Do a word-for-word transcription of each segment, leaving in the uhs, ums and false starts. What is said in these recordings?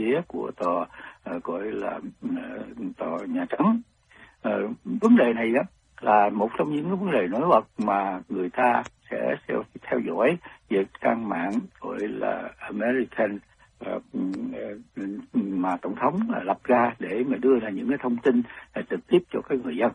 phía của tòa uh, gọi là uh, tòa Nhà Trắng. Uh, vấn đề này đó là một trong những cái vấn đề nổi bật mà người ta sẽ theo dõi về trang mạng gọi là American uh, mà tổng thống lập ra để mà đưa ra những cái thông tin uh, trực tiếp cho các người dân.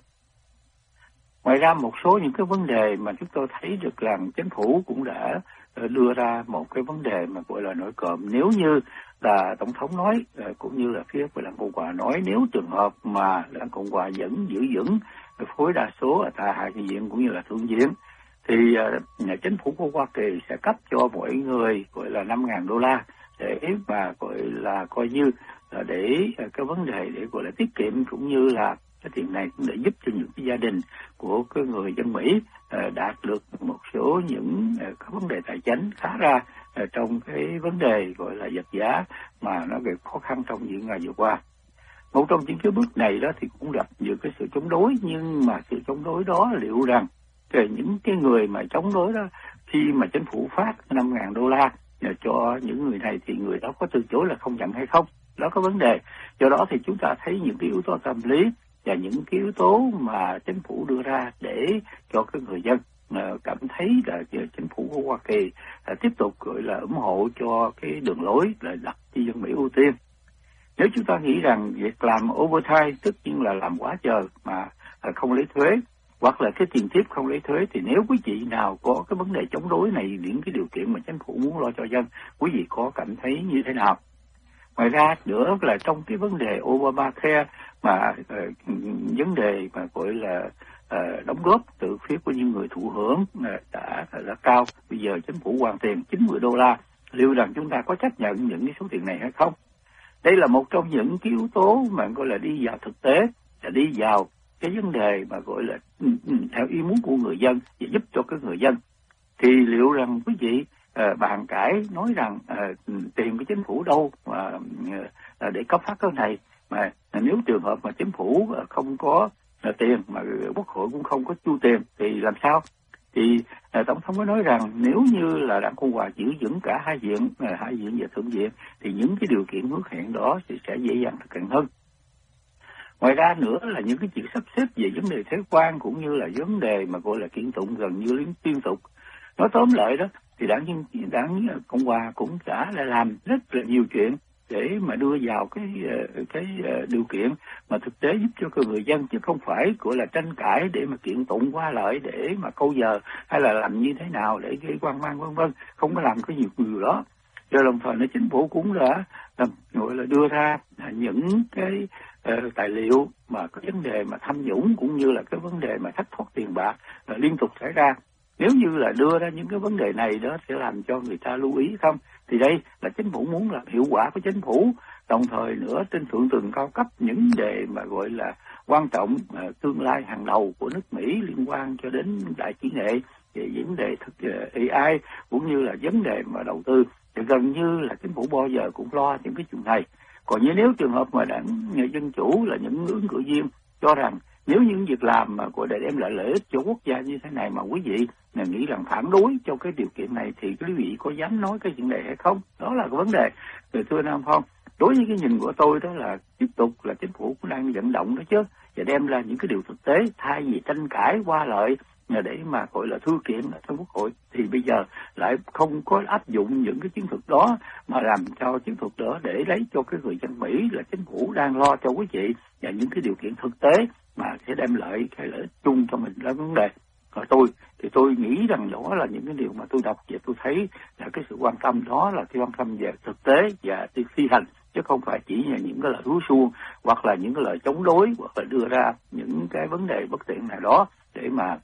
Ngoài ra một số những cái vấn đề mà chúng tôi thấy được rằng chính phủ cũng đã đưa ra một cái vấn đề mà gọi là nổi cộm. Nếu như là tổng thống nói cũng như là phía của Đảng Cộng Hòa nói, nếu trường hợp mà Đảng Cộng Hòa vẫn giữ vững phối đa số ở tại Hạ viện cũng như là Thượng viện thì nhà chính phủ của Hoa Kỳ sẽ cấp cho mỗi người gọi là năm ngàn đô la để mà gọi là coi như là để cái vấn đề để gọi là tiết kiệm, cũng như là cái tiền này cũng để giúp cho những cái gia đình của cái người dân Mỹ uh, đạt được một số những uh, cái vấn đề tài chính khá ra uh, trong cái vấn đề gọi là vật giá mà nó gây khó khăn trong những ngày vừa qua. Một trong những cái bước này đó thì cũng gặp nhiều cái sự chống đối, nhưng mà sự chống đối đó liệu rằng về những cái người mà chống đối đó, khi mà chính phủ phát năm ngàn đô la cho những người này thì người đó có từ chối là không nhận hay không, đó có vấn đề. Do đó thì chúng ta thấy những cái yếu tố tâm lý và những cái yếu tố mà chính phủ đưa ra để cho cái người dân uh, cảm thấy là chính phủ của Hoa Kỳ uh, tiếp tục gọi là ủng hộ cho cái đường lối là đặt cho dân Mỹ ưu tiên. Nếu chúng ta nghĩ rằng việc làm overtime, tất nhiên là làm quá giờ mà uh, không lấy thuế, hoặc là cái tiền tiếp không lấy thuế, thì nếu quý vị nào có cái vấn đề chống đối này, những cái điều kiện mà chính phủ muốn lo cho dân, quý vị có cảm thấy như thế nào? Ngoài ra nữa là trong cái vấn đề Obamacare mà uh, vấn đề mà gọi là uh, đóng góp từ phía của những người thụ hưởng uh, đã là cao. Bây giờ chính phủ hoàn tiền chín mươi đô la, liệu rằng chúng ta có chấp nhận những cái số tiền này hay không? Đây là một trong những cái yếu tố mà gọi là đi vào thực tế, là đi vào cái vấn đề mà gọi là theo ý muốn của người dân và giúp cho các người dân. Thì liệu rằng quý vị uh, bàn cãi nói rằng uh, tiền của chính phủ đâu mà uh, để cấp phát cái này, mà nếu trường hợp mà chính phủ không có uh, tiền mà quốc hội cũng không có chu tiền thì làm sao? Thì uh, tổng thống mới nói rằng nếu như là Đảng Cộng Hòa giữ vững cả hai viện, uh, hai viện và thượng viện, thì những cái điều kiện hứa hẹn đó thì sẽ dễ dàng thực hiện hơn. Ngoài ra nữa là những cái chuyện sắp xếp về vấn đề thuế quan cũng như là vấn đề mà gọi là kiện tụng gần như liên liên tục. Nói tóm lại đó thì đảng nhân đảng Cộng Hòa cũng đã là làm rất là nhiều chuyện để mà đưa vào cái cái điều kiện mà thực tế giúp cho người dân, chứ không phải gọi là tranh cãi để mà kiện tụng qua lại để mà câu giờ hay là làm như thế nào để gây quan mang vân vân, không có làm cái nhiều điều đó. Rồi đồng thời là chính phủ cũng đã gọi là đưa ra những cái uh, tài liệu mà có vấn đề mà tham nhũng cũng như là cái vấn đề mà thất thoát tiền bạc uh, liên tục xảy ra. Nếu như là đưa ra những cái vấn đề này đó sẽ làm cho người ta lưu ý không? Thì đây là chính phủ muốn làm hiệu quả của chính phủ, đồng thời nữa trên thượng tầng cao cấp những vấn đề mà gọi là quan trọng uh, tương lai hàng đầu của nước Mỹ liên quan cho đến đại kỹ nghệ về vấn đề thực uh, a i cũng như là vấn đề mà đầu tư. Thì gần như là chính phủ bao giờ cũng lo những cái chuyện này. Còn như nếu trường hợp mà đảng Dân Chủ là những ứng cử viên cho rằng nếu những việc làm mà của để đem lại lợi ích cho quốc gia như thế này mà quý vị nghĩ rằng phản đối cho cái điều kiện này thì quý vị có dám nói cái chuyện này hay không? Đó là cái vấn đề. Từ thưa Nam Phong, đối với cái nhìn của tôi đó là tiếp tục là chính phủ cũng đang vận động đó chứ, và đem ra những cái điều thực tế thay vì tranh cãi qua lợi để mà gọi là thư kiện ở trong quốc hội, thì bây giờ lại không có áp dụng những cái chiến thuật đó mà làm cho chiến thuật đó để lấy cho cái người dân Mỹ là chính phủ đang lo cho quý vị và những cái điều kiện thực tế mà sẽ đem lại cái lợi ích chung cho mình là vấn đề. Còn tôi thì tôi nghĩ rằng đó là những cái điều mà tôi đọc và tôi thấy là cái sự quan tâm đó là cái quan tâm về thực tế và thi hành, chứ không phải chỉ là những cái lời hứa suông hoặc là những cái lời chống đối hoặc là đưa ra những cái vấn đề bất tiện nào đó để mà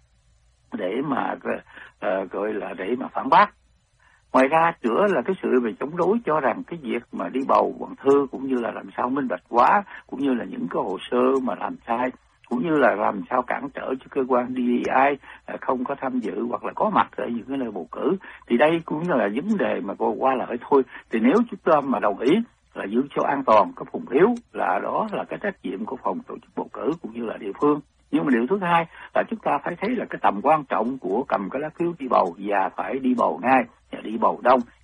để mà uh, gọi là để mà phản bác. Ngoài ra nữa là cái sự về chống đối cho rằng cái việc mà đi bầu bằng thư cũng như là làm sao minh bạch quá, cũng như là những cái hồ sơ mà làm sai, cũng như là làm sao cản trở cho cơ quan đê e i không có tham dự hoặc là có mặt ở những cái nơi bầu cử, thì đây cũng là vấn đề mà qua lại thôi. Thì nếu chúng ta mà đồng ý là giữ cho an toàn cái vùng yếu là đó là cái trách nhiệm của phòng tổ chức bầu cử cũng như là địa phương. Nhưng mà điều thứ hai là chúng ta phải thấy là cái tầm quan trọng của cầm cái lá phiếu đi bầu và phải đi bầu ngay và đi bầu đông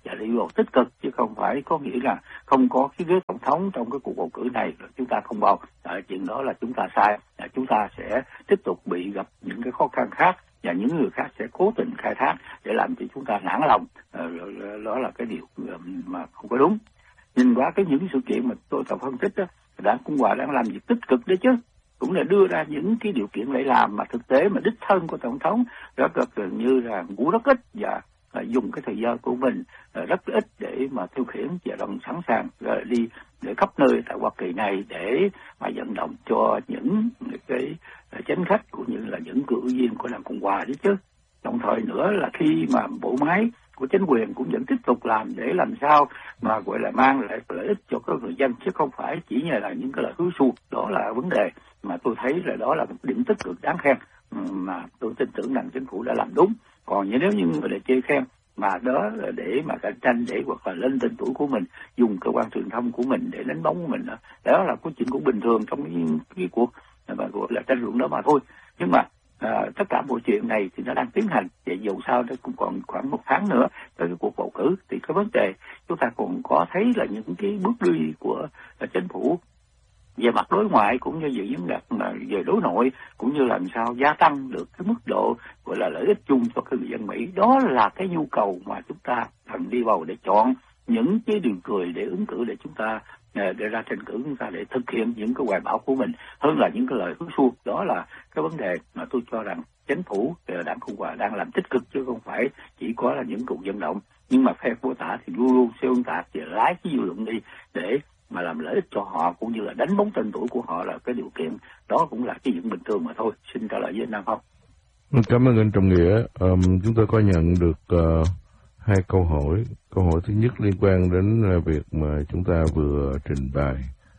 và đi bầu tích cực, chứ không phải có nghĩa là không có cái ghế tổng thống trong cái cuộc bầu cử này rồi chúng ta không bầu. À, chuyện đó là chúng ta sai. À, chúng ta sẽ tiếp tục bị gặp những cái khó khăn khác và những người khác sẽ cố tình khai thác để làm cho chúng ta nản lòng. À, đó là cái điều mà không có đúng. Nhìn qua cái những sự kiện mà tôi tập phân tích đó, Đảng Cộng hòa đang làm việc tích cực đấy chứ, cũng là đưa ra những cái điều kiện để làm mà thực tế mà đích thân của tổng thống rất rất gần như là ngủ rất ít và à, dùng cái thời gian của mình à, rất ít để mà tiêu khiển và đồng sẵn sàng à, đi để khắp nơi tại Hoa Kỳ này để mà vận động cho những cái à, chánh khách cũng như là những cử viên của Đảng Cộng hòa đấy chứ. Đồng thời nữa là khi mà bộ máy của chính quyền cũng vẫn tiếp tục làm để làm sao mà gọi là mang lại lợi ích cho các người dân, chứ không phải chỉ như là những cái lời hứa suông. Đó là vấn đề mà tôi thấy là đó là một điểm tích cực đáng khen mà tôi tin tưởng rằng chính phủ đã làm đúng. Còn nếu như người để chê khen mà đó là để mà cạnh tranh để hoặc là lên tên tuổi của mình, dùng cơ quan truyền thông của mình để đánh bóng của mình, đó là cái chuyện cũng bình thường trong cái, cái cuộc mà gọi là tranh luận đó mà thôi. Nhưng mà À, tất cả mọi chuyện này thì nó đang tiến hành, vậy dù sao nó cũng còn khoảng một tháng nữa tới cái cuộc bầu cử, thì cái vấn đề chúng ta còn có thấy là những cái bước đi của chính phủ về mặt đối ngoại cũng như về vấn đề mà về đối nội, cũng như làm sao gia tăng được cái mức độ gọi là lợi ích chung cho cái người dân Mỹ. Đó là cái nhu cầu mà chúng ta cần đi bầu để chọn những cái điều cười để ứng cử, để chúng ta để ra tranh cử chúng ta để thực hiện những cái hoài bão của mình, hơn là những cái lời hứa suông. Đó là cái vấn đề mà tôi cho rằng chính phủ Đảng Cộng hòa đang làm tích cực, chứ không phải chỉ có là những cuộc vận động. Nhưng mà phe của ta thì luôn luôn xuyên tạc và lái cái dư luận đi để mà làm lợi ích cho họ, cũng như là đánh bóng tên tuổi của họ là cái điều kiện. Đó cũng là cái chuyện bình thường mà thôi. Xin trả lời với anh Nam Phong. Cảm ơn anh Trọng Nghĩa. Um, chúng tôi có nhận được uh... hai câu hỏi. Câu hỏi thứ nhất liên quan đến việc mà chúng ta vừa trình bày.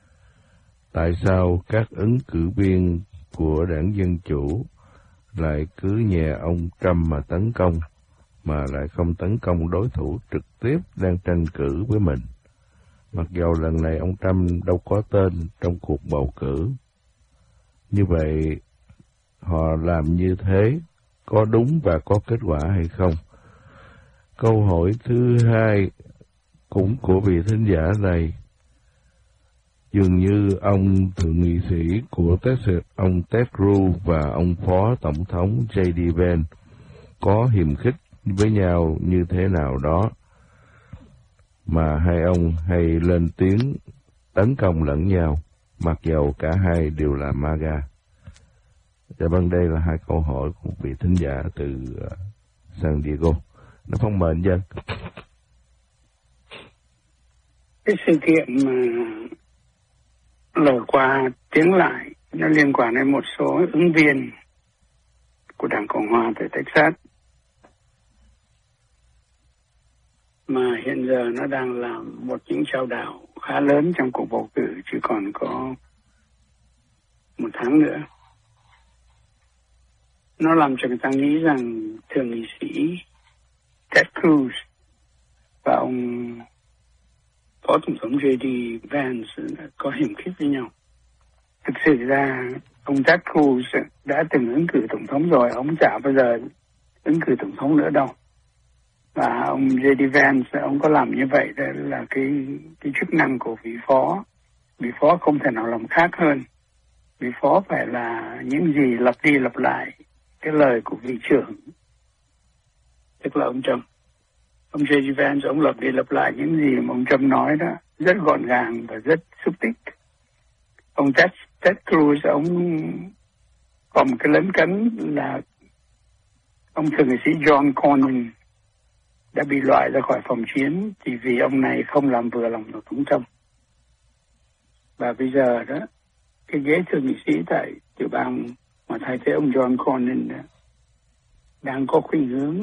Tại sao các ứng cử viên của Đảng Dân Chủ lại cứ nhè ông Trump mà tấn công, mà lại không tấn công đối thủ trực tiếp đang tranh cử với mình? Mặc dầu lần này ông Trump đâu có tên trong cuộc bầu cử. Như vậy, họ làm như thế có đúng và có kết quả hay không? Câu hỏi thứ hai cũng của vị thính giả này. Dường như ông thượng nghị sĩ của Texas, ông Ted Cruz và ông phó tổng thống J D Vance có hiềm khích với nhau như thế nào đó mà hai ông hay lên tiếng tấn công lẫn nhau, mặc dầu cả hai đều là MAGA. Dạ vâng, đây là hai câu hỏi của vị thính giả từ San Diego. Nó phong mệnh dân. Cái sự kiện mà lời qua tiếng lại nó liên quan đến một số ứng viên của Đảng Cộng hòa tại Texas mà hiện giờ nó đang là một những trao đảo khá lớn trong cuộc bầu cử, chỉ còn có một tháng nữa. Nó làm cho người ta nghĩ rằng thượng nghị sĩ Ted Cruz và ông phó tổng thống J D Vance có hiềm khích với nhau. Thực sự ra ông Ted Cruz đã từng ứng cử tổng thống rồi, ông chả bao giờ ứng cử tổng thống nữa đâu. Và ông J D Vance ông có làm như vậy, đó là cái cái chức năng của vị phó. Vị phó không thể nào làm khác hơn. Vị phó phải là những gì lặp đi lặp lại cái lời của vị trưởng, tức là ông Trump. Ông J D Vance ông lặp đi lặp lại những gì mà ông Trump nói đó, rất gọn gàng và rất xúc tích. Ông Ted, Ted Cruz ông còn một cái lấn cấn là ông thượng nghị sĩ John Cornyn đã bị loại ra khỏi phòng chiến chỉ vì ông này không làm vừa lòng tổng thống Trump. Và bây giờ đó, cái ghế thượng nghị sĩ tại tiểu bang mà thay thế ông John Cornyn đó, đang có khuynh hướng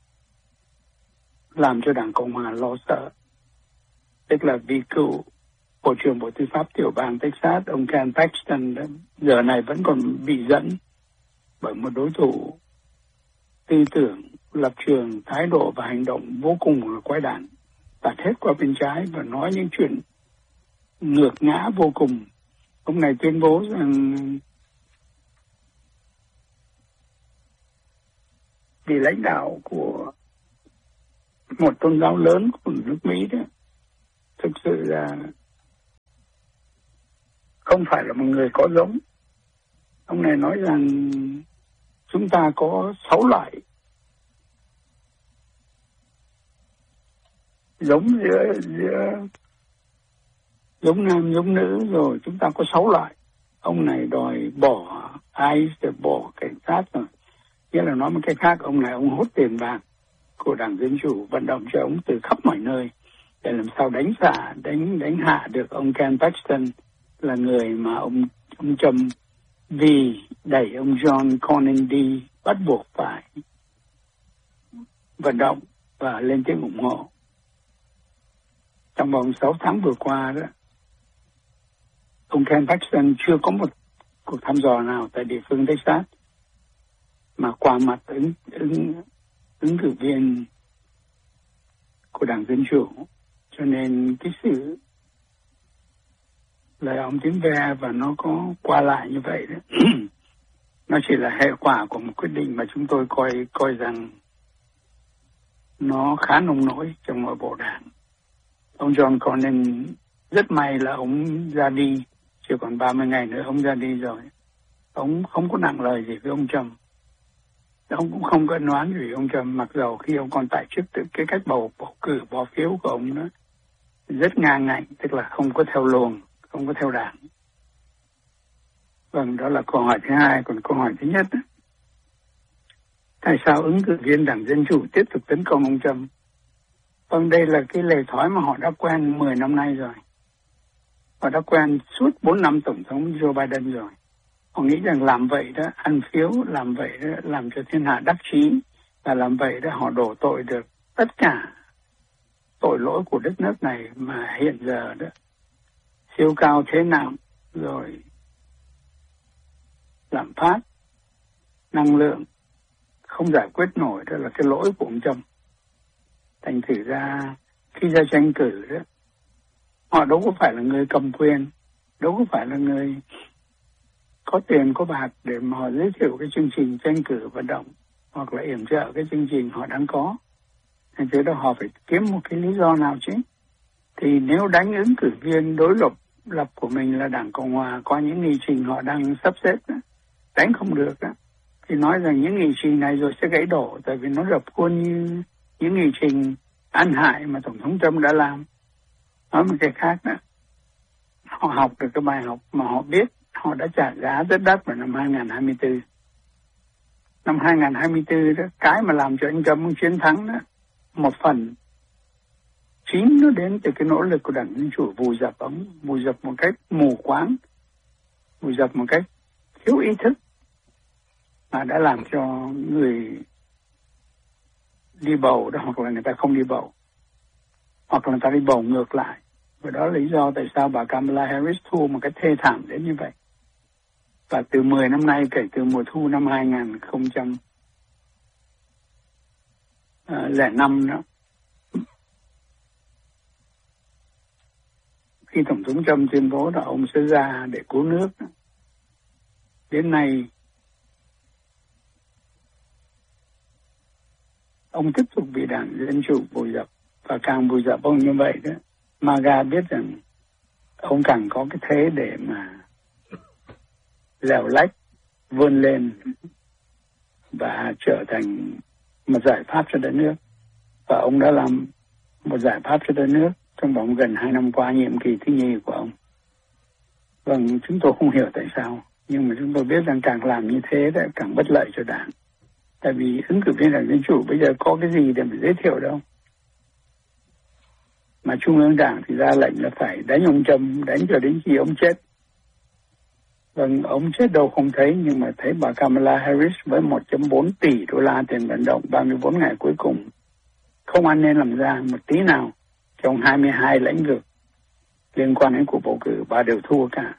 làm cho Đảng Cộng hòa lo sợ. Tức là vì cựu Bộ trưởng Bộ Tư pháp tiểu bang Texas, ông Ken Paxton đó, giờ này vẫn còn bị dẫn bởi một đối thủ tư tưởng, lập trường, thái độ và hành động vô cùng là quái đản, tạt hết qua bên trái và nói những chuyện ngược ngã vô cùng. Ông này tuyên bố rằng vị lãnh đạo của một tôn giáo lớn của nước Mỹ đó, thực sự là không phải là một người có giống. Ông này nói rằng chúng ta có sáu loại giống giữa giữa giống nam giống nữ, rồi chúng ta có sáu loại. Ông này đòi bỏ i xê e, bỏ cảnh sát rồi. Nghĩa là nói một cái khác, ông này ông hốt tiền bạc của Đảng Dân Chủ vận động cho ông từ khắp mọi nơi để làm sao đánh xả, đánh đánh hạ được ông Ken Paxton, là người mà ông ông Trump vì đẩy ông John Cornyn đi bắt buộc phải vận động và lên tiếng ủng hộ. Trong vòng sáu tháng vừa qua đó, ông Ken Paxton chưa có một cuộc thăm dò nào tại địa phương Texas mà qua mặt ứng ứng ứng cử viên của Đảng Dân Chủ. Cho nên cái sự lời ông tiếng ve và nó có qua lại như vậy đó, nó chỉ là hệ quả của một quyết định mà chúng tôi coi coi rằng nó khá nông nổi trong nội bộ đảng. Ông John Cornyn rất may là ông ra đi, chỉ còn ba mươi ngày nữa ông ra đi rồi. Ông không có nặng lời gì với ông Trump. Ông cũng không có đoán gì ông Trump, mặc dầu khi ông còn tại chức, cái cách bầu bầu cử bỏ phiếu của ông đó rất ngang ngạnh, tức là không có theo luồng, không có theo đảng. Vâng, đó là câu hỏi thứ hai. Còn câu hỏi thứ nhất đó, tại sao ứng cử viên Đảng Dân Chủ tiếp tục tấn công ông Trump? Vâng, đây là cái lề thói mà họ đã quen mười năm nay rồi. Họ đã quen suốt bốn năm Tổng thống Joe Biden rồi. Họ nghĩ rằng làm vậy đó, ăn phiếu, làm vậy đó, làm cho thiên hạ đắc chí, và làm vậy đó họ đổ tội được tất cả tội lỗi của đất nước này mà hiện giờ đó siêu cao thế nào, rồi lạm phát, năng lượng không giải quyết nổi, đó là cái lỗi của ông Trump. Thành thử ra khi ra tranh cử đó, họ đâu có phải là người cầm quyền, đâu có phải là người có tiền có bạc để mà họ giới thiệu cái chương trình tranh cử vận động hoặc là yểm trợ cái chương trình họ đang có. Thành thử đó họ phải kiếm một cái lý do nào chứ. Thì nếu đánh ứng cử viên đối lập lập của mình là Đảng Cộng Hòa có những nghị trình họ đang sắp xếp đó, đánh không được đó, thì nói rằng những nghị trình này rồi sẽ gãy đổ, tại vì nó rập khuôn như những nghị trình ăn hại mà Tổng thống Trump đã làm. Nói một cái khác đó, họ học được cái bài học mà họ biết họ đã trả giá rất đắt vào năm hai không hai tư. Năm hai không hai tư đó, cái mà làm cho anh Trump chiến thắng đó, một phần chính nó đến từ cái nỗ lực của Đảng Dân Chủ vùi dập ông, vùi dập một cách mù quáng, vùi dập một cách thiếu ý thức, mà đã làm cho người đi bầu đó, hoặc là người ta không đi bầu, hoặc là người ta đi bầu ngược lại. Và đó là lý do tại sao bà Kamala Harris thua một cách thê thảm đến như vậy. Và từ mười năm nay, kể từ mùa thu năm hai không không năm đó, khi Tổng thống Trump tuyên bố là ông sẽ ra để cứu nước, đến nay ông tiếp tục bị Đảng Dân Chủ vùi dập, và càng vùi dập ông như vậy đó, MAGA biết rằng ông càng có cái thế để mà lèo lách vươn lên và trở thành một giải pháp cho đất nước. Và ông đã làm một giải pháp cho đất nước trong vòng gần hai năm qua nhiệm kỳ thứ nhì của ông. Vâng, chúng tôi không hiểu tại sao, nhưng mà chúng tôi biết rằng càng làm như thế đã càng bất lợi cho đảng. Tại vì ứng cử viên Đảng Dân Chủ bây giờ có cái gì để mà giới thiệu đâu. Mà Trung ương Đảng thì ra lệnh là phải đánh ông Trump, đánh cho đến khi ông chết. Vâng, ông chết đâu không thấy, nhưng mà thấy bà Kamala Harris với một phẩy bốn tỷ đô la tiền vận động ba mươi bốn ngày cuối cùng không ăn nên làm ra một tí nào trong hai mươi hai lĩnh vực liên quan đến cuộc bầu cử, bà đều thua cả.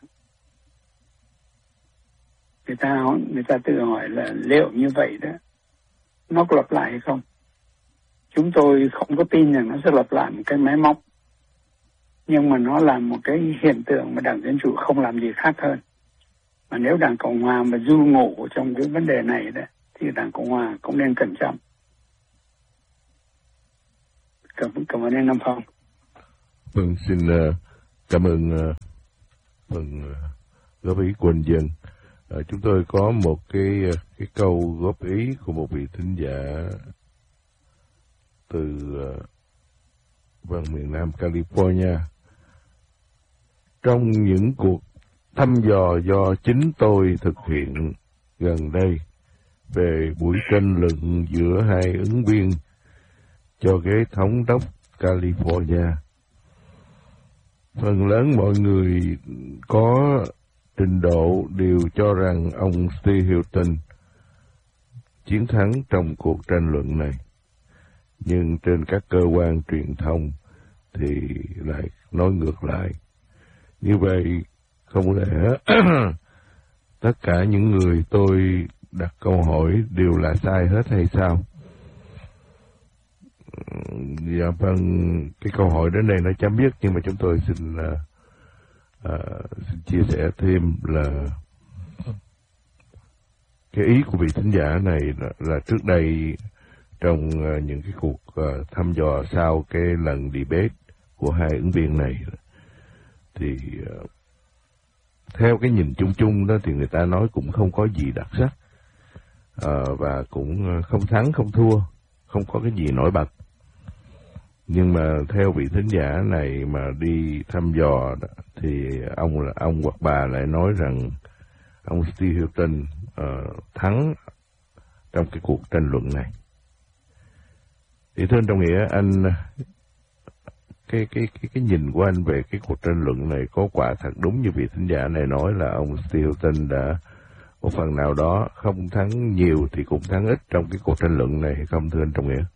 Người ta người ta tự hỏi là liệu như vậy đó nó có lặp lại hay không? Chúng tôi không có tin rằng nó sẽ lặp lại một cái máy móc, nhưng mà nó là một cái hiện tượng mà Đảng Dân Chủ không làm gì khác hơn. Mà nếu Đảng Cộng Hòa mà du ngủ trong cái vấn đề này đó, thì Đảng Cộng Hòa cũng nên cẩn trọng. cảm, cảm ơn anh Nam Phong. Vâng, xin uh, cảm ơn uh, phần uh, góp ý của anh Dân. Uh, chúng tôi có một cái uh, cái câu góp ý của một vị thính giả từ uh, vùng miền Nam California. Trong những cuộc thăm dò do chính tôi thực hiện gần đây về buổi tranh luận giữa hai ứng viên cho ghế thống đốc California, phần lớn mọi người có trình độ đều cho rằng ông Steve Hilton chiến thắng trong cuộc tranh luận này. Nhưng trên các cơ quan truyền thông thì lại nói ngược lại. Như vậy, không lẽ tất cả những người tôi đặt câu hỏi đều là sai hết hay sao? Dạ vâng, cái câu hỏi đến đây nó chấm dứt, nhưng mà chúng tôi xin, uh, uh, xin chia sẻ thêm là cái ý của vị thính giả này là, là trước đây trong uh, những cái cuộc uh, thăm dò sau cái lần debate của hai ứng viên này thì uh, theo cái nhìn chung chung đó thì người ta nói cũng không có gì đặc sắc, uh, và cũng không thắng không thua, không có cái gì nổi bật. Nhưng mà theo vị thính giả này mà đi thăm dò thì ông là ông hoặc bà lại nói rằng ông Steve Hilton uh, thắng trong cái cuộc tranh luận này. Thì thưa anh Trọng Nghĩa, anh cái cái cái cái nhìn của anh về cái cuộc tranh luận này có quả thật đúng như vị thính giả này nói là ông Steve Hilton đã một phần nào đó không thắng nhiều thì cũng thắng ít trong cái cuộc tranh luận này hay không, thưa anh Trọng Nghĩa?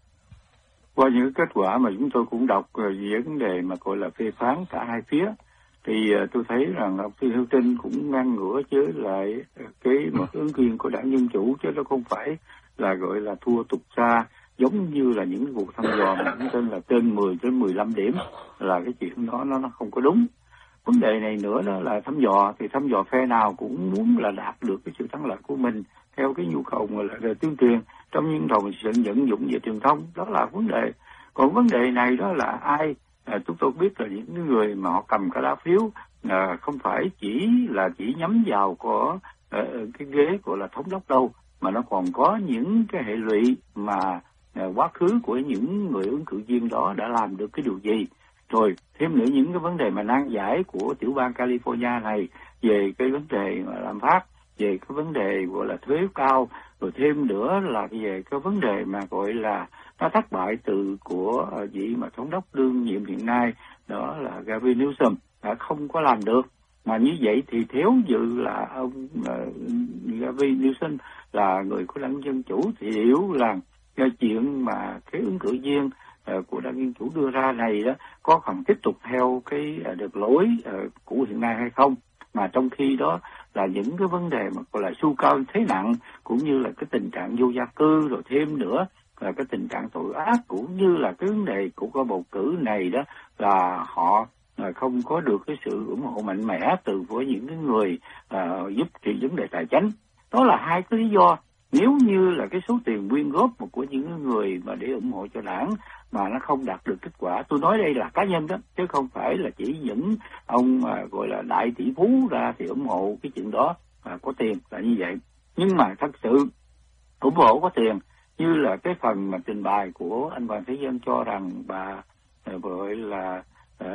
Qua những kết quả mà chúng tôi cũng đọc về vấn đề mà gọi là phê phán cả hai phía, thì uh, tôi thấy rằng ông Steve Hilton cũng ngang ngửa với lại cái một ứng viên của đảng Dân Chủ, chứ nó không phải là gọi là thua tụt xa giống như là những cuộc thăm dò mà chúng tên là trên mười đến mười lăm điểm, là cái chuyện đó nó nó không có đúng. Vấn đề này nữa đó là thăm dò, thì thăm dò phe nào cũng muốn là đạt được cái sự thắng lợi của mình theo cái nhu cầu là, là tuyên truyền trong những đầu sự vận dụng về truyền thông, đó là vấn đề. Còn vấn đề này đó là ai, à, chúng tôi biết là những người mà họ cầm cái lá phiếu à, không phải chỉ là chỉ nhắm vào có à, cái ghế gọi là thống đốc đâu, mà nó còn có những cái hệ lụy mà à, quá khứ của những người ứng cử viên đó đã làm được cái điều gì. Rồi thêm nữa những cái vấn đề mà nan giải của tiểu bang California này về cái vấn đề mà lạm phát, về cái vấn đề gọi là thuế cao, rồi thêm nữa là về cái vấn đề mà gọi là nó thất bại từ của vị mà thống đốc đương nhiệm hiện nay, đó là Gavin Newsom, đã không có làm được. Mà như vậy thì thiếu dự là ông uh, Gavin Newsom là người của đảng Dân Chủ thì hiểu là cái chuyện mà cái ứng cử viên uh, của đảng Dân Chủ đưa ra này đó có còn tiếp tục theo cái uh, được lối uh, cũ hiện nay hay không. Mà trong khi đó là những cái vấn đề mà gọi là su cao thế nặng, cũng như là cái tình trạng vô gia cư, rồi thêm nữa là cái tình trạng tội ác, cũng như là cái vấn đề của cái bầu cử này đó là họ là không có được cái sự ủng hộ mạnh mẽ từ với những cái người uh, giúp trị vấn đề tài chính. Đó là hai cái lý do. Nếu như là cái số tiền quyên góp của những người mà để ủng hộ cho đảng mà nó không đạt được kết quả, tôi nói đây là cá nhân đó, chứ không phải là chỉ những ông mà gọi là đại tỷ phú ra thì ủng hộ cái chuyện đó mà có tiền là như vậy. Nhưng mà thật sự ủng hộ có tiền, như là cái phần mà trình bày của anh Hoàng Thế Dân cho rằng bà uh, gọi là uh,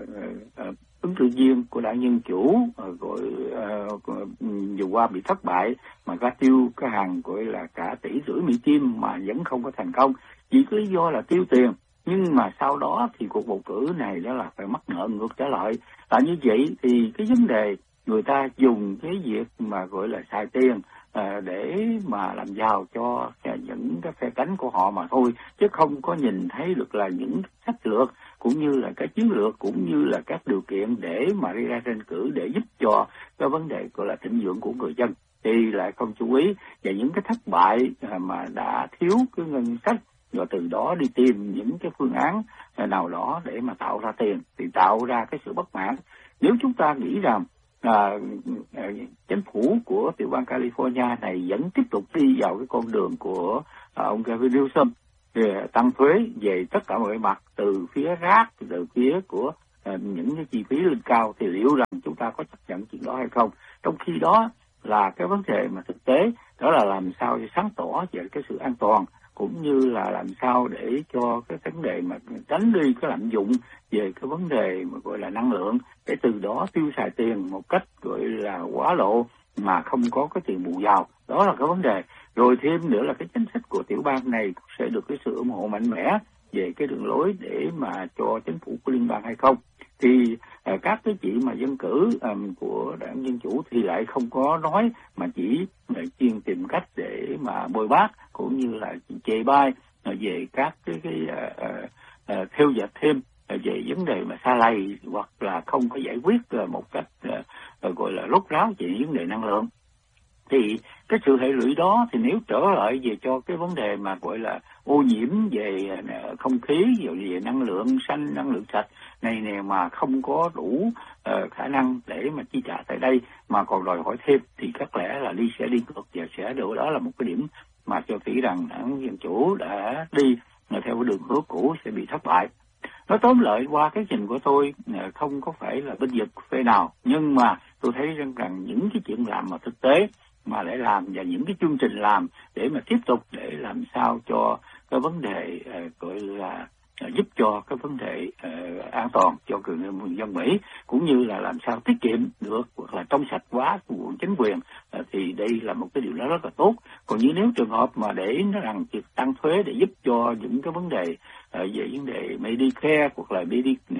uh, ứng cử viên của đảng Dân Chủ uh, gọi uh, vừa qua bị thất bại mà ra tiêu cái hàng gọi là cả tỷ rưỡi Mỹ Kim mà vẫn không có thành công, chỉ có lý do là tiêu tiền. Nhưng mà sau đó thì cuộc bầu cử này đó là phải mắc nợ ngược trở lại. Là như vậy thì cái vấn đề người ta dùng cái việc mà gọi là xài tiền à, để mà làm giàu cho những cái phe cánh của họ mà thôi, chứ không có nhìn thấy được là những sách lược cũng như là cái chiến lược cũng như là các điều kiện để mà đi ra tranh cử để giúp cho cái vấn đề gọi là thịnh vượng của người dân, thì lại không chú ý về những cái thất bại mà đã thiếu cái ngân sách, rồi từ đó đi tìm những cái phương án nào đó để mà tạo ra tiền, thì tạo ra cái sự bất mãn. Nếu chúng ta nghĩ rằng à, à, chính phủ của tiểu bang California này vẫn tiếp tục đi vào cái con đường của à, ông Gavin Newsom, tăng thuế về tất cả mọi mặt, từ phía rác, từ phía của uh, những cái chi phí lên cao, thì liệu rằng chúng ta có chấp nhận chuyện đó hay không? Trong khi đó là cái vấn đề mà thực tế đó là làm sao để sáng tỏ về cái sự an toàn, cũng như là làm sao để cho cái vấn đề mà tránh đi cái lạm dụng về cái vấn đề mà gọi là năng lượng, để từ đó tiêu xài tiền một cách gọi là quá lộ mà không có cái tiền bù vào. Đó là cái vấn đề. Rồi thêm nữa là cái chính sách của tiểu bang này sẽ được cái sự ủng hộ mạnh mẽ về cái đường lối để mà cho chính phủ của liên bang hay không. Thì uh, các cái chị mà dân cử um, của đảng Dân Chủ thì lại không có nói, mà chỉ uh, chuyên tìm cách để mà bôi bác cũng như là chê bai uh, về các cái, cái uh, uh, uh, theo dệt thêm uh, về vấn đề mà xa lầy, hoặc là không có giải quyết uh, một cách uh, uh, gọi là rốt ráo về vấn đề năng lượng. Thì cái sự hệ lụy đó thì nếu trở lại về cho cái vấn đề mà gọi là ô nhiễm về không khí, về năng lượng xanh, năng lượng sạch này nè, mà không có đủ uh, khả năng để mà chi trả tại đây mà còn đòi hỏi thêm, thì có lẽ là đi sẽ đi ngược và sẽ được. Đó là một cái điểm mà cho thấy rằng đảng Dân Chủ đã đi theo cái đường hướng cũ sẽ bị thất bại. Nói tóm lại, qua cái nhìn của tôi không có phải là bên vực phe nào, nhưng mà tôi thấy rằng, rằng những cái chuyện làm mà thực tế mà để làm và những cái chương trình làm để mà tiếp tục để làm sao cho cái vấn đề uh, gọi là uh, giúp cho cái vấn đề uh, an toàn cho người dân Mỹ, cũng như là làm sao tiết kiệm được hoặc là trong sạch quá của chính quyền, uh, thì đây là một cái điều đó rất là tốt. Còn như nếu trường hợp mà để nó rằng việc tăng thuế để giúp cho những cái vấn đề uh, về vấn đề Medicare hoặc là Medi, uh,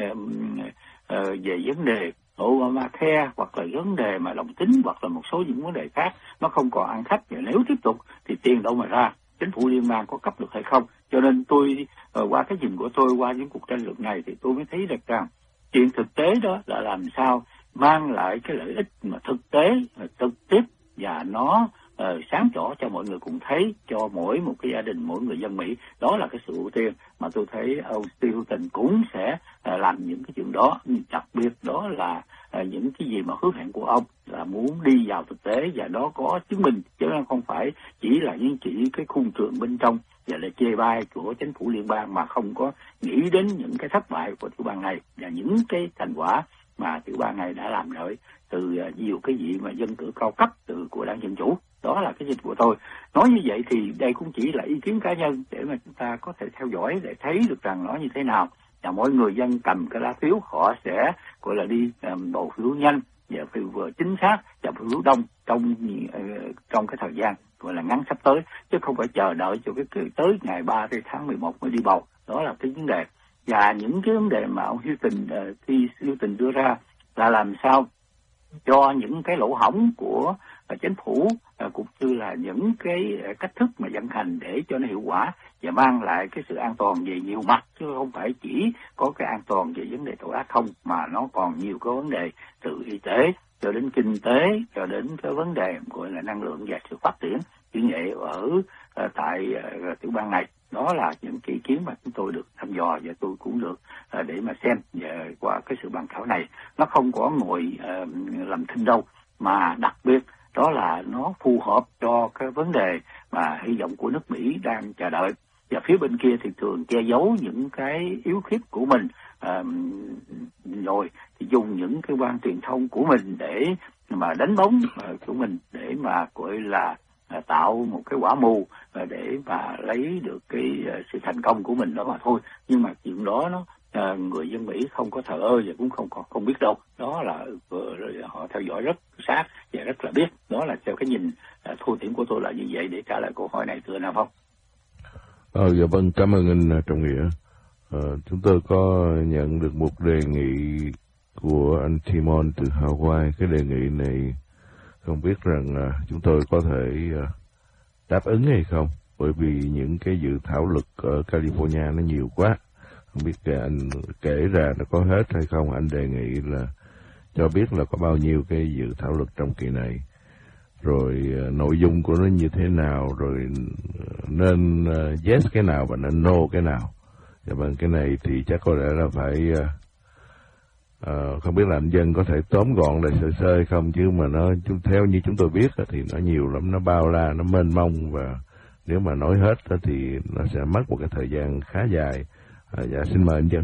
uh, về vấn đề Obamacare hoặc là vấn đề mà đồng tính hoặc là một số những vấn đề khác nó không còn ăn khách, và nếu tiếp tục thì tiền đâu mà ra, chính phủ liên bang có cấp được hay không? Cho nên tôi uh, qua cái nhìn của tôi qua những cuộc tranh luận này thì tôi mới thấy được rằng chuyện thực tế đó là làm sao mang lại cái lợi ích mà thực tế, trực tiếp, và nó uh, sáng tỏ cho mọi người cùng thấy, cho mỗi một cái gia đình, mỗi người dân Mỹ. Đó là cái sự ưu tiên mà tôi thấy ông Steve Hilton cũng sẽ uh, làm những cái chuyện đó. Đặc biệt đó là uh, những cái gì mà hứa hẹn của ông là muốn đi vào thực tế, và đó có chứng minh, chứ không phải chỉ là những chỉ cái khung trường bên trong và là chê bai của chính phủ liên bang, mà không có nghĩ đến những cái thất bại của tiểu bang này và những cái thành quả mà tiểu bang này đã làm được từ uh, nhiều cái vị mà dân cử cao cấp từ của đảng Dân Chủ. Đó là cái dịch của tôi. Nói như vậy thì đây cũng chỉ là ý kiến cá nhân để mà chúng ta có thể theo dõi để thấy được rằng nó như thế nào. Và mỗi người dân cầm cái lá phiếu họ sẽ gọi là đi um, bầu phiếu nhanh và phiếu vừa chính xác và phiếu đông trong uh, trong cái thời gian gọi là ngắn sắp tới, chứ không phải chờ đợi cho cái tới ngày ba tháng mười một mới đi bầu. Đó là cái vấn đề. Và những cái vấn đề mà ông Hilton uh, khi Hilton đưa ra là làm sao cho những cái lỗ hổng của uh, chính phủ uh, cũng như là những cái uh, cách thức mà vận hành để cho nó hiệu quả và mang lại cái sự an toàn về nhiều mặt, chứ không phải chỉ có cái an toàn về vấn đề tội ác không, mà nó còn nhiều cái vấn đề từ y tế cho đến kinh tế cho đến cái vấn đề gọi là năng lượng và sự phát triển kỹ nghệ ở uh, tại uh, tiểu bang này. Đó là những cái ý kiến mà chúng tôi được thăm dò và tôi cũng được uh, để mà xem và qua cái sự bàn thảo này. Nó không có ngồi uh, làm thinh đâu, mà đặc biệt đó là nó phù hợp cho cái vấn đề mà hy vọng của nước Mỹ đang chờ đợi. Và phía bên kia thì thường che giấu những cái yếu khiếp của mình, uh, rồi thì dùng những cái quan truyền thông của mình để mà đánh bóng uh, của mình để mà gọi là uh, tạo một cái quả mù uh, để mà lấy được cái uh, sự thành công của mình đó mà thôi. Nhưng mà chuyện đó nó uh, người dân Mỹ không có thờ ơ và cũng không còn không biết đâu. Đó là uh, họ theo dõi rất sát và rất là biết. Đó là theo cái nhìn uh, thu điểm của tôi là như vậy. Để trả lời câu hỏi này thưa Nam Phong. Ờ, dạ vâng, cảm ơn anh Trọng Nghĩa. Ờ, chúng tôi có nhận được một đề nghị của anh Timon từ Hawaii. Cái đề nghị này không biết rằng uh, chúng tôi có thể uh, đáp ứng hay không, bởi vì những cái dự thảo luật ở California nó nhiều quá. Không biết kể anh kể ra nó có hết hay không. Anh đề nghị là cho biết là có bao nhiêu cái dự thảo luật trong kỳ này, rồi uh, nội dung của nó như thế nào, rồi uh, nên uh, yes cái nào và nên no cái nào. Dạ vâng, cái này thì chắc có lẽ là phải uh, uh, không biết là anh Dân có thể tóm gọn lại sơ sơ không, chứ mà nó theo như chúng tôi biết thì nó nhiều lắm, nó bao la, nó mênh mông và nếu mà nói hết thì nó sẽ mất một cái thời gian khá dài. À, dạ xin mời anh Dân.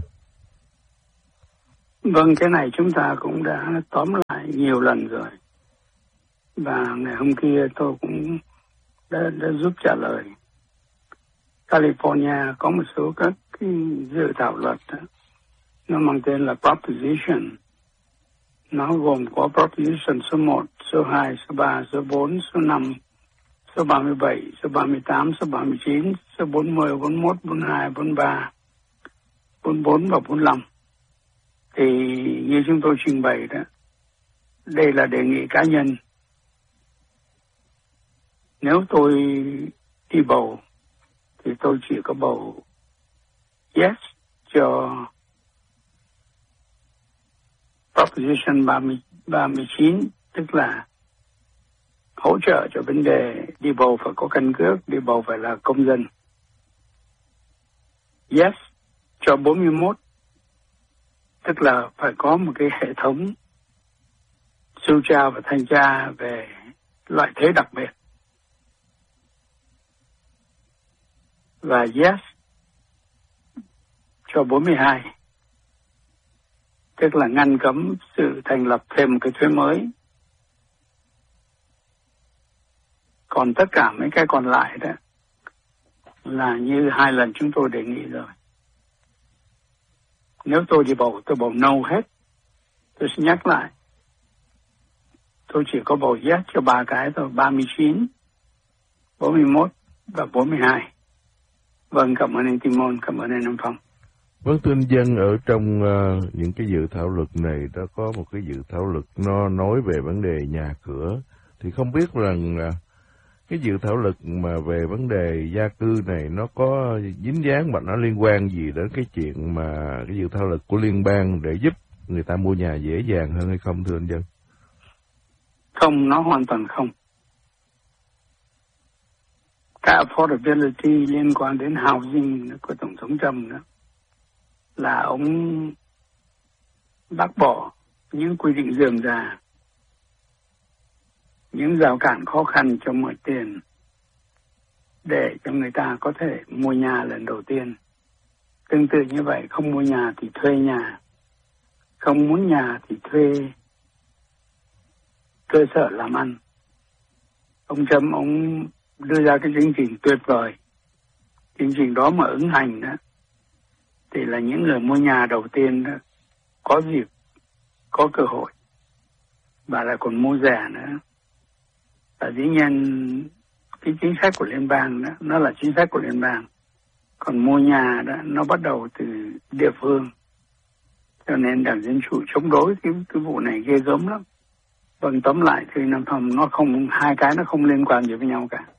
Vâng, cái này chúng ta cũng đã tóm lại nhiều lần rồi. Và ngày hôm kia tôi cũng đã, đã giúp trả lời. California có một số các cái dự thảo luật đó, nó mang tên là Proposition. Nó gồm có Proposition số một, số hai, số ba, số bốn, số năm, số ba mươi bảy, số ba mươi tám, số ba mươi chín, số bốn mươi, bốn mươi mốt, bốn mươi hai, bốn mươi ba, bốn mươi bốn và bốn mươi lăm. Thì như chúng tôi trình bày đó, đây là đề nghị cá nhân. Nếu tôi đi bầu thì tôi chỉ có bầu yes cho Proposition ba mươi chín, tức là hỗ trợ cho vấn đề đi bầu phải có căn cước, đi bầu phải là công dân. Yes cho bốn mươi mốt, tức là phải có một cái hệ thống sưu tra và thanh tra về loại thuế đặc biệt. Và yes cho bốn mươi hai, tức là ngăn cấm sự thành lập thêm một cái thuế mới. Còn tất cả mấy cái còn lại đó là như hai lần chúng tôi đề nghị rồi. Nếu tôi đi bầu, tôi bầu no hết. Tôi sẽ nhắc lại. Tôi chỉ có bầu yes cho ba cái thôi, ba mươi chín, bốn mươi mốt và bốn mươi hai. Vâng, cảm ơn anh Timon, cảm ơn anh Nam Phong. Vâng, thưa anh Dân, ở trong uh, những cái dự thảo luật này đã có một cái dự thảo luật nó nói về vấn đề nhà cửa. Thì không biết rằng uh, cái dự thảo luật mà về vấn đề gia cư này nó có dính dáng và nó liên quan gì đến cái chuyện mà cái dự thảo luật của liên bang để giúp người ta mua nhà dễ dàng hơn hay không, thưa anh Dân? Không, nó hoàn toàn không. Cái affordability liên quan đến housing của Tổng thống Trump đó là ông bác bỏ những quy định rườm rà, những rào cản khó khăn cho mọi tiền để cho người ta có thể mua nhà lần đầu tiên. Tương tự như vậy, không mua nhà thì thuê nhà, không muốn nhà thì thuê cơ sở làm ăn. Ông Trump, ông đưa ra cái chương trình tuyệt vời. Chương trình đó mà ứng hành đó, thì là những người mua nhà đầu tiên đó có dịp, có cơ hội, và lại còn mua rẻ nữa. Và dĩ nhiên cái chính sách của liên bang đó, nó là chính sách của liên bang. Còn mua nhà đó, nó bắt đầu từ địa phương. Cho nên Đảng Dân Chủ chống đối cái, cái vụ này ghê gớm lắm. Vâng, tóm lại thì Nam Phong, nó không, hai cái nó không liên quan gì với nhau cả.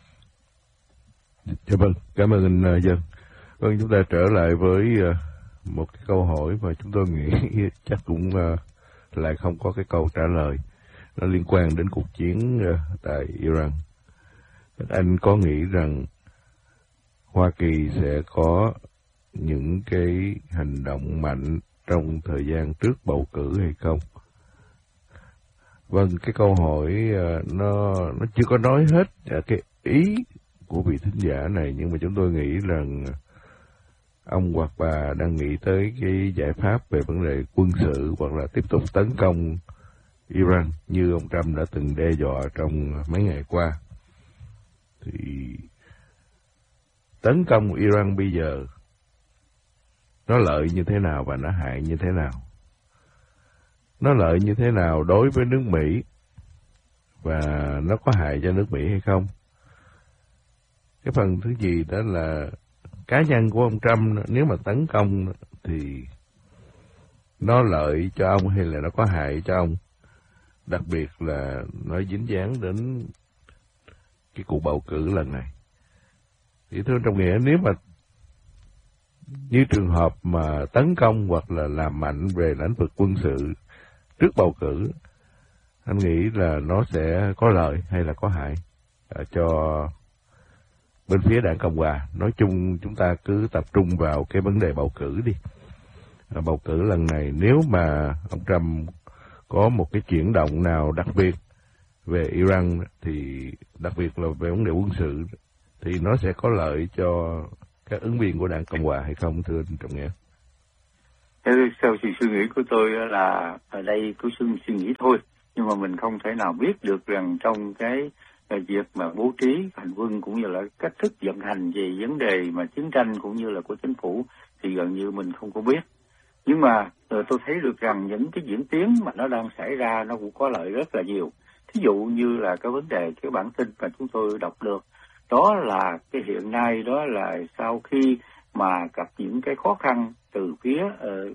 Dạ vâng, cảm ơn anh uh, Dân. Vâng, chúng ta trở lại với uh, một cái câu hỏi mà chúng tôi nghĩ chắc cũng uh, lại không có cái câu trả lời. Nó liên quan đến cuộc chiến uh, tại Iran. Anh có nghĩ rằng Hoa Kỳ sẽ có những cái hành động mạnh trong thời gian trước bầu cử hay không? Vâng, cái câu hỏi uh, nó nó chưa có nói hết uh, cái ý của vị thính giả này, nhưng mà chúng tôi nghĩ rằng ông hoặc bà đang nghĩ tới cái giải pháp về vấn đề quân sự hoặc là tiếp tục tấn công Iran như ông Trump đã từng đe dọa trong mấy ngày qua. Thì tấn công Iran bây giờ nó lợi như thế nào và nó hại như thế nào? Nó lợi như thế nào đối với nước Mỹ và nó có hại cho nước Mỹ hay không? Cái phần thứ gì đó là cá nhân của ông Trump, nếu mà tấn công thì nó lợi cho ông hay là nó có hại cho ông? Đặc biệt là nó dính dáng đến cái cuộc bầu cử lần này. Thì thưa trong nghĩa, nếu mà như trường hợp mà tấn công hoặc là làm mạnh về lĩnh vực quân sự trước bầu cử, anh nghĩ là nó sẽ có lợi hay là có hại à, cho bên phía đảng Cộng hòa? Nói chung chúng ta cứ tập trung vào cái vấn đề bầu cử đi. À, bầu cử lần này nếu mà ông Trump có một cái chuyển động nào đặc biệt về Iran thì đặc biệt là về vấn đề quân sự thì nó sẽ có lợi cho các ứng viên của Đảng Cộng hòa hay không, thưa anh Trọng Nghĩa? Theo sự suy nghĩ của tôi là ở đây cứ suy, suy nghĩ thôi, nhưng mà mình không thể nào biết được rằng trong cái việc mà bố trí hành quân cũng như là cách thức vận hành về vấn đề mà chiến tranh cũng như là của chính phủ thì gần như mình không có biết. Nhưng mà tôi thấy được rằng những cái diễn tiến mà nó đang xảy ra nó cũng có lợi rất là nhiều. Thí dụ như là cái vấn đề, cái bản tin mà chúng tôi đọc được, đó là cái hiện nay đó là sau khi mà gặp những cái khó khăn từ phía uh,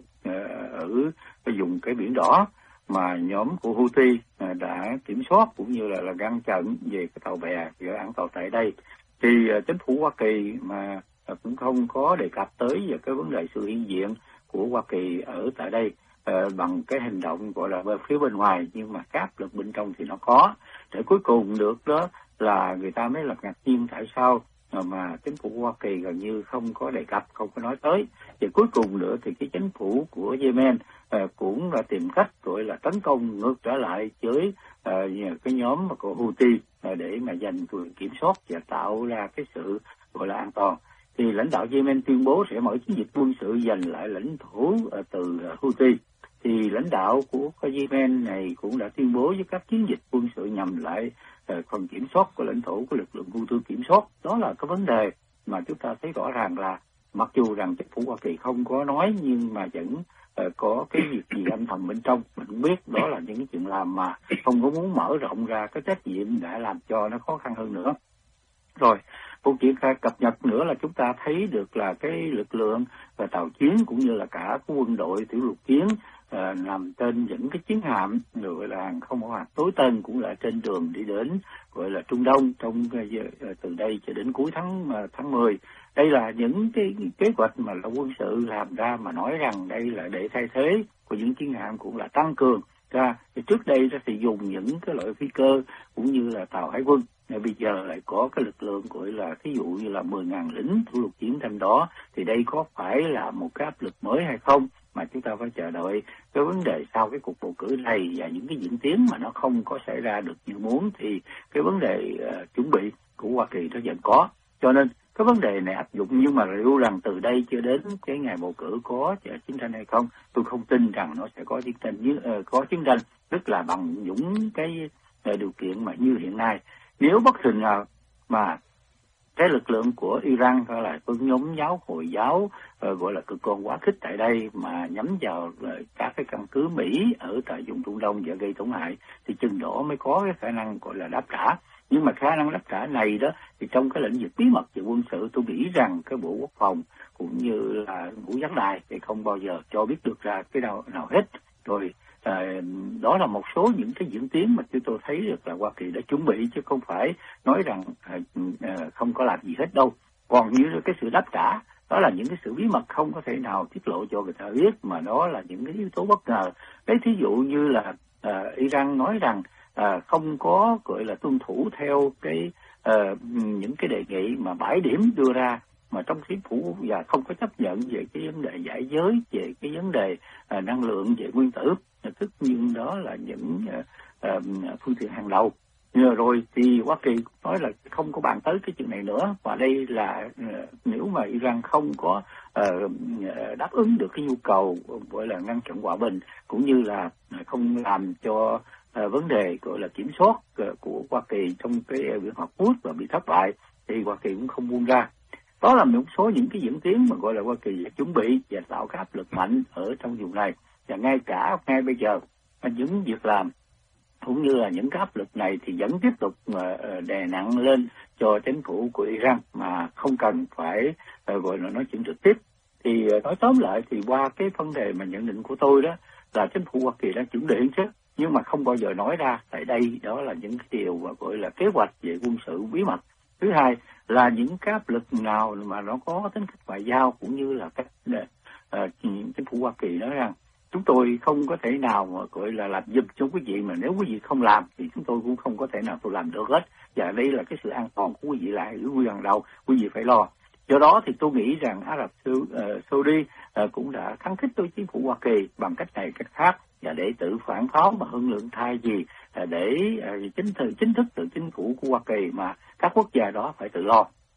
ở vùng cái biển đỏ mà nhóm của Houthi đã kiểm soát cũng như là, là ngăn chặn về cái tàu bè và an toàn tại đây, thì uh, chính phủ Hoa Kỳ mà uh, cũng không có đề cập tới về cái vấn đề sự hiện diện của Hoa Kỳ ở tại đây uh, bằng cái hành động gọi là về phía bên ngoài, nhưng mà áp lực bên trong thì nó có. Để cuối cùng được đó là người ta mới là ngạc nhiên tại sao mà chính phủ Hoa Kỳ gần như không có đề cập, không có nói tới. Và cuối cùng nữa thì cái chính phủ của Yemen uh, cũng đã tìm cách gọi là tấn công ngược trở lại với uh, cái nhóm của Houthi uh, để mà giành quyền kiểm soát và tạo ra cái sự gọi là an toàn. Thì lãnh đạo Yemen tuyên bố sẽ mở chiến dịch quân sự giành lại lãnh thổ uh, từ uh, Houthi. Thì lãnh đạo của Yemen này cũng đã tuyên bố với các chiến dịch quân sự nhằm lại uh, phần kiểm soát của lãnh thổ của lực lượng Houthi kiểm soát. Đó là cái vấn đề mà chúng ta thấy rõ ràng là mặc dù rằng chính phủ Hoa Kỳ không có nói, nhưng mà vẫn uh, có cái việc gì âm thầm bên trong mình cũng biết. Đó là những cái chuyện làm mà không có muốn mở rộng ra cái trách nhiệm đã làm cho nó khó khăn hơn nữa. Rồi một chuyện cập nhật nữa là chúng ta thấy được là cái lực lượng và tàu chiến cũng như là cả cái quân đội tiểu lục chiến uh, nằm trên những cái chiến hạm gọi là hàng không mẫu hạm tối tân cũng là trên đường đi đến gọi là Trung Đông trong uh, từ đây cho đến cuối tháng uh, tháng mười. Đây là những cái kế hoạch mà là quân sự làm ra, mà nói rằng đây là để thay thế của những chiến hạm cũng là tăng cường ra. Thì trước đây đó thì dùng những cái loại phi cơ cũng như là tàu hải quân, bây giờ lại có cái lực lượng gọi là ví dụ như là mười ngàn lính thủy lục chiến tranh đó, thì đây có phải là một cái áp lực mới hay không mà chúng ta phải chờ đợi cái vấn đề sau cái cuộc bầu cử này và những cái diễn tiến mà nó không có xảy ra được như muốn, thì cái vấn đề uh, chuẩn bị của Hoa Kỳ nó vẫn có. Cho nên cái vấn đề này áp dụng, nhưng mà liệu rằng từ đây chưa đến cái ngày bầu cử có chiến tranh hay không, tôi không tin rằng nó sẽ có chiến tranh, uh, có chiến tranh tức là bằng những cái uh, điều kiện mà như hiện nay. Nếu bất tình nào mà cái lực lượng của Iran hay là cái nhóm giáo Hồi giáo uh, gọi là cực đoan quá khích tại đây mà nhắm vào uh, các cái căn cứ Mỹ ở tại vùng Trung Đông và gây tổn hại, thì chừng đó mới có cái khả năng gọi là đáp trả. Nhưng mà khả năng đáp trả này đó thì trong cái lĩnh vực bí mật về quân sự, tôi nghĩ rằng cái Bộ Quốc phòng cũng như là Ngũ Giác Đài thì không bao giờ cho biết được ra cái nào nào hết. Rồi à, đó là một số những cái diễn tiến mà chúng tôi thấy được là Hoa Kỳ đã chuẩn bị, chứ không phải nói rằng à, à, không có làm gì hết đâu. Còn như cái sự đáp trả, đó là những cái sự bí mật không có thể nào tiết lộ cho người ta biết, mà đó là những cái yếu tố bất ngờ. Đấy, thí dụ như là à, Iran nói rằng à, không có gọi là tuân thủ theo cái à, những cái đề nghị mà bảy điểm đưa ra mà trong chính phủ, và không có chấp nhận về cái vấn đề giải giới, về cái vấn đề à, năng lượng, về nguyên tử. Tất nhiên đó là những à, à, phương tiện hàng đầu. Rồi thì Hoa Kỳ nói là không có bàn tới cái chuyện này nữa, và đây là uh, nếu mà Iran không có uh, đáp ứng được cái nhu cầu gọi là ngăn chặn hòa bình cũng như là không làm cho uh, vấn đề gọi là kiểm soát uh, của Hoa Kỳ trong cái việc hợp quốc và bị thất bại, thì Hoa Kỳ cũng không buông ra. Đó là một số những cái diễn tiến mà gọi là Hoa Kỳ đã chuẩn bị và tạo cái áp lực mạnh ở trong vùng này. Và ngay cả ngay bây giờ những việc làm cũng như là những cái áp lực này thì vẫn tiếp tục đè nặng lên cho chính phủ của Iran mà không cần phải gọi là nói chuyện trực tiếp. Thì nói tóm lại thì qua cái vấn đề mà nhận định của tôi đó là chính phủ Hoa Kỳ đã chuẩn bị chứ, nhưng mà không bao giờ nói ra tại đây. Đó là những cái điều mà gọi là kế hoạch về quân sự bí mật. Thứ hai là những cái áp lực nào mà nó có tính cách ngoại giao cũng như là cách uh, chính phủ Hoa Kỳ nói rằng chúng tôi không có thể nào mà gọi là làm giùm cho quý vị, mà nếu quý vị không làm thì chúng tôi cũng không có thể nào tôi làm được hết. Và đây là cái sự an toàn của quý vị là giữ quý hàng đầu, quý vị phải lo. Do đó thì tôi nghĩ rằng Ả Rập Saudi uh, cũng đã kháng khích với chính phủ Hoa Kỳ bằng cách này cách khác, và để tự phản pháo mà hưng lượng thay gì uh, để uh, chính thức chính thức từ chính phủ của Hoa Kỳ mà các quốc gia đó phải tự lo.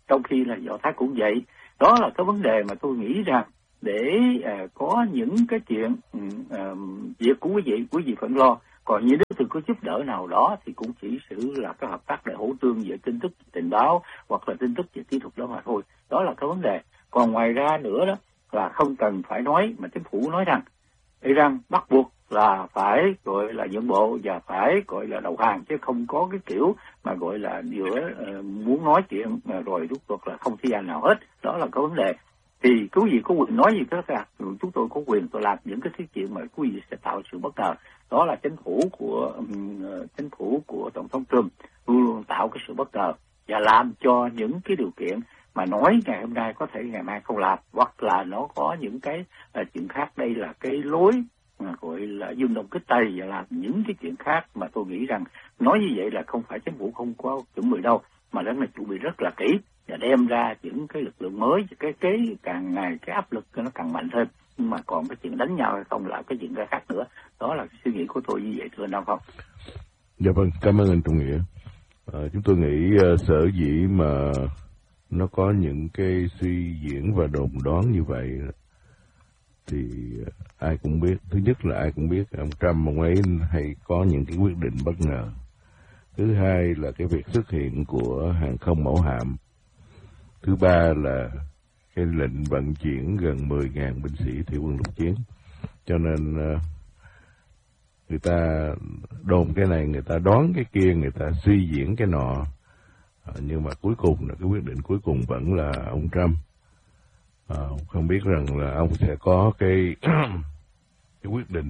trong khi là Do Thái cũng vậy. Đó là cái vấn đề mà tôi nghĩ rằng để uh, có những cái chuyện uh, việc của quý vị, quý vị phải lo. Còn như nếu có giúp đỡ nào đó thì cũng chỉ xử là cái hợp tác để hỗ tương về tin tức tình báo hoặc là tin tức về kỹ thuật đó mà thôi. Đó là cái vấn đề. Còn ngoài ra nữa đó là không cần phải nói, mà chính phủ nói rằng Iran bắt buộc là phải gọi là nhượng bộ và phải gọi là đầu hàng, chứ không có cái kiểu mà gọi là giữa uh, muốn nói chuyện mà rồi rút cuộc là không thi hành nào hết. Đó là cái vấn đề. Thì quý vị có quyền nói gì đó cả, chúng tôi có quyền tôi làm những cái thứ chuyện mà quý vị sẽ tạo sự bất ngờ. Đó là chính phủ của um, chính phủ của tổng thống Trump luôn luôn tạo cái sự bất ngờ và làm cho những cái điều kiện mà nói ngày hôm nay có thể ngày mai không làm, hoặc là nó có những cái uh, chuyện khác. Đây là cái lối mà gọi là dương đông kích tây và làm những cái chuyện khác mà tôi nghĩ rằng nói như vậy là không phải chính phủ không có chuẩn bị đâu, mà đó là chuẩn bị rất là kỹ và đem ra những cái lực lượng mới, cái cái càng ngày cái áp lực nó càng mạnh hơn. Nhưng mà còn cái chuyện đánh nhau hay không là cái chuyện ra khác nữa. Đó là cái suy nghĩ của tôi như vậy, thưa anh Nam Phong. Dạ vâng, cảm ơn anh Trọng Nghĩa. À, chúng tôi nghĩ uh, sở dĩ mà nó có những cái suy diễn và đồn đoán như vậy thì uh, ai cũng biết. Thứ nhất là ai cũng biết ông Trump ông ấy hay có những cái quyết định bất ngờ. Thứ hai là cái việc xuất hiện của hàng không mẫu hạm. Thứ ba là cái lệnh vận chuyển gần mười nghìn binh sĩ thủy quân lục chiến. Cho nên uh, người ta đồn cái này, người ta đoán cái kia, người ta suy diễn cái nọ. À, nhưng mà cuối cùng là cái quyết định cuối cùng vẫn là ông Trump. À, không biết rằng là ông sẽ có cái, cái quyết định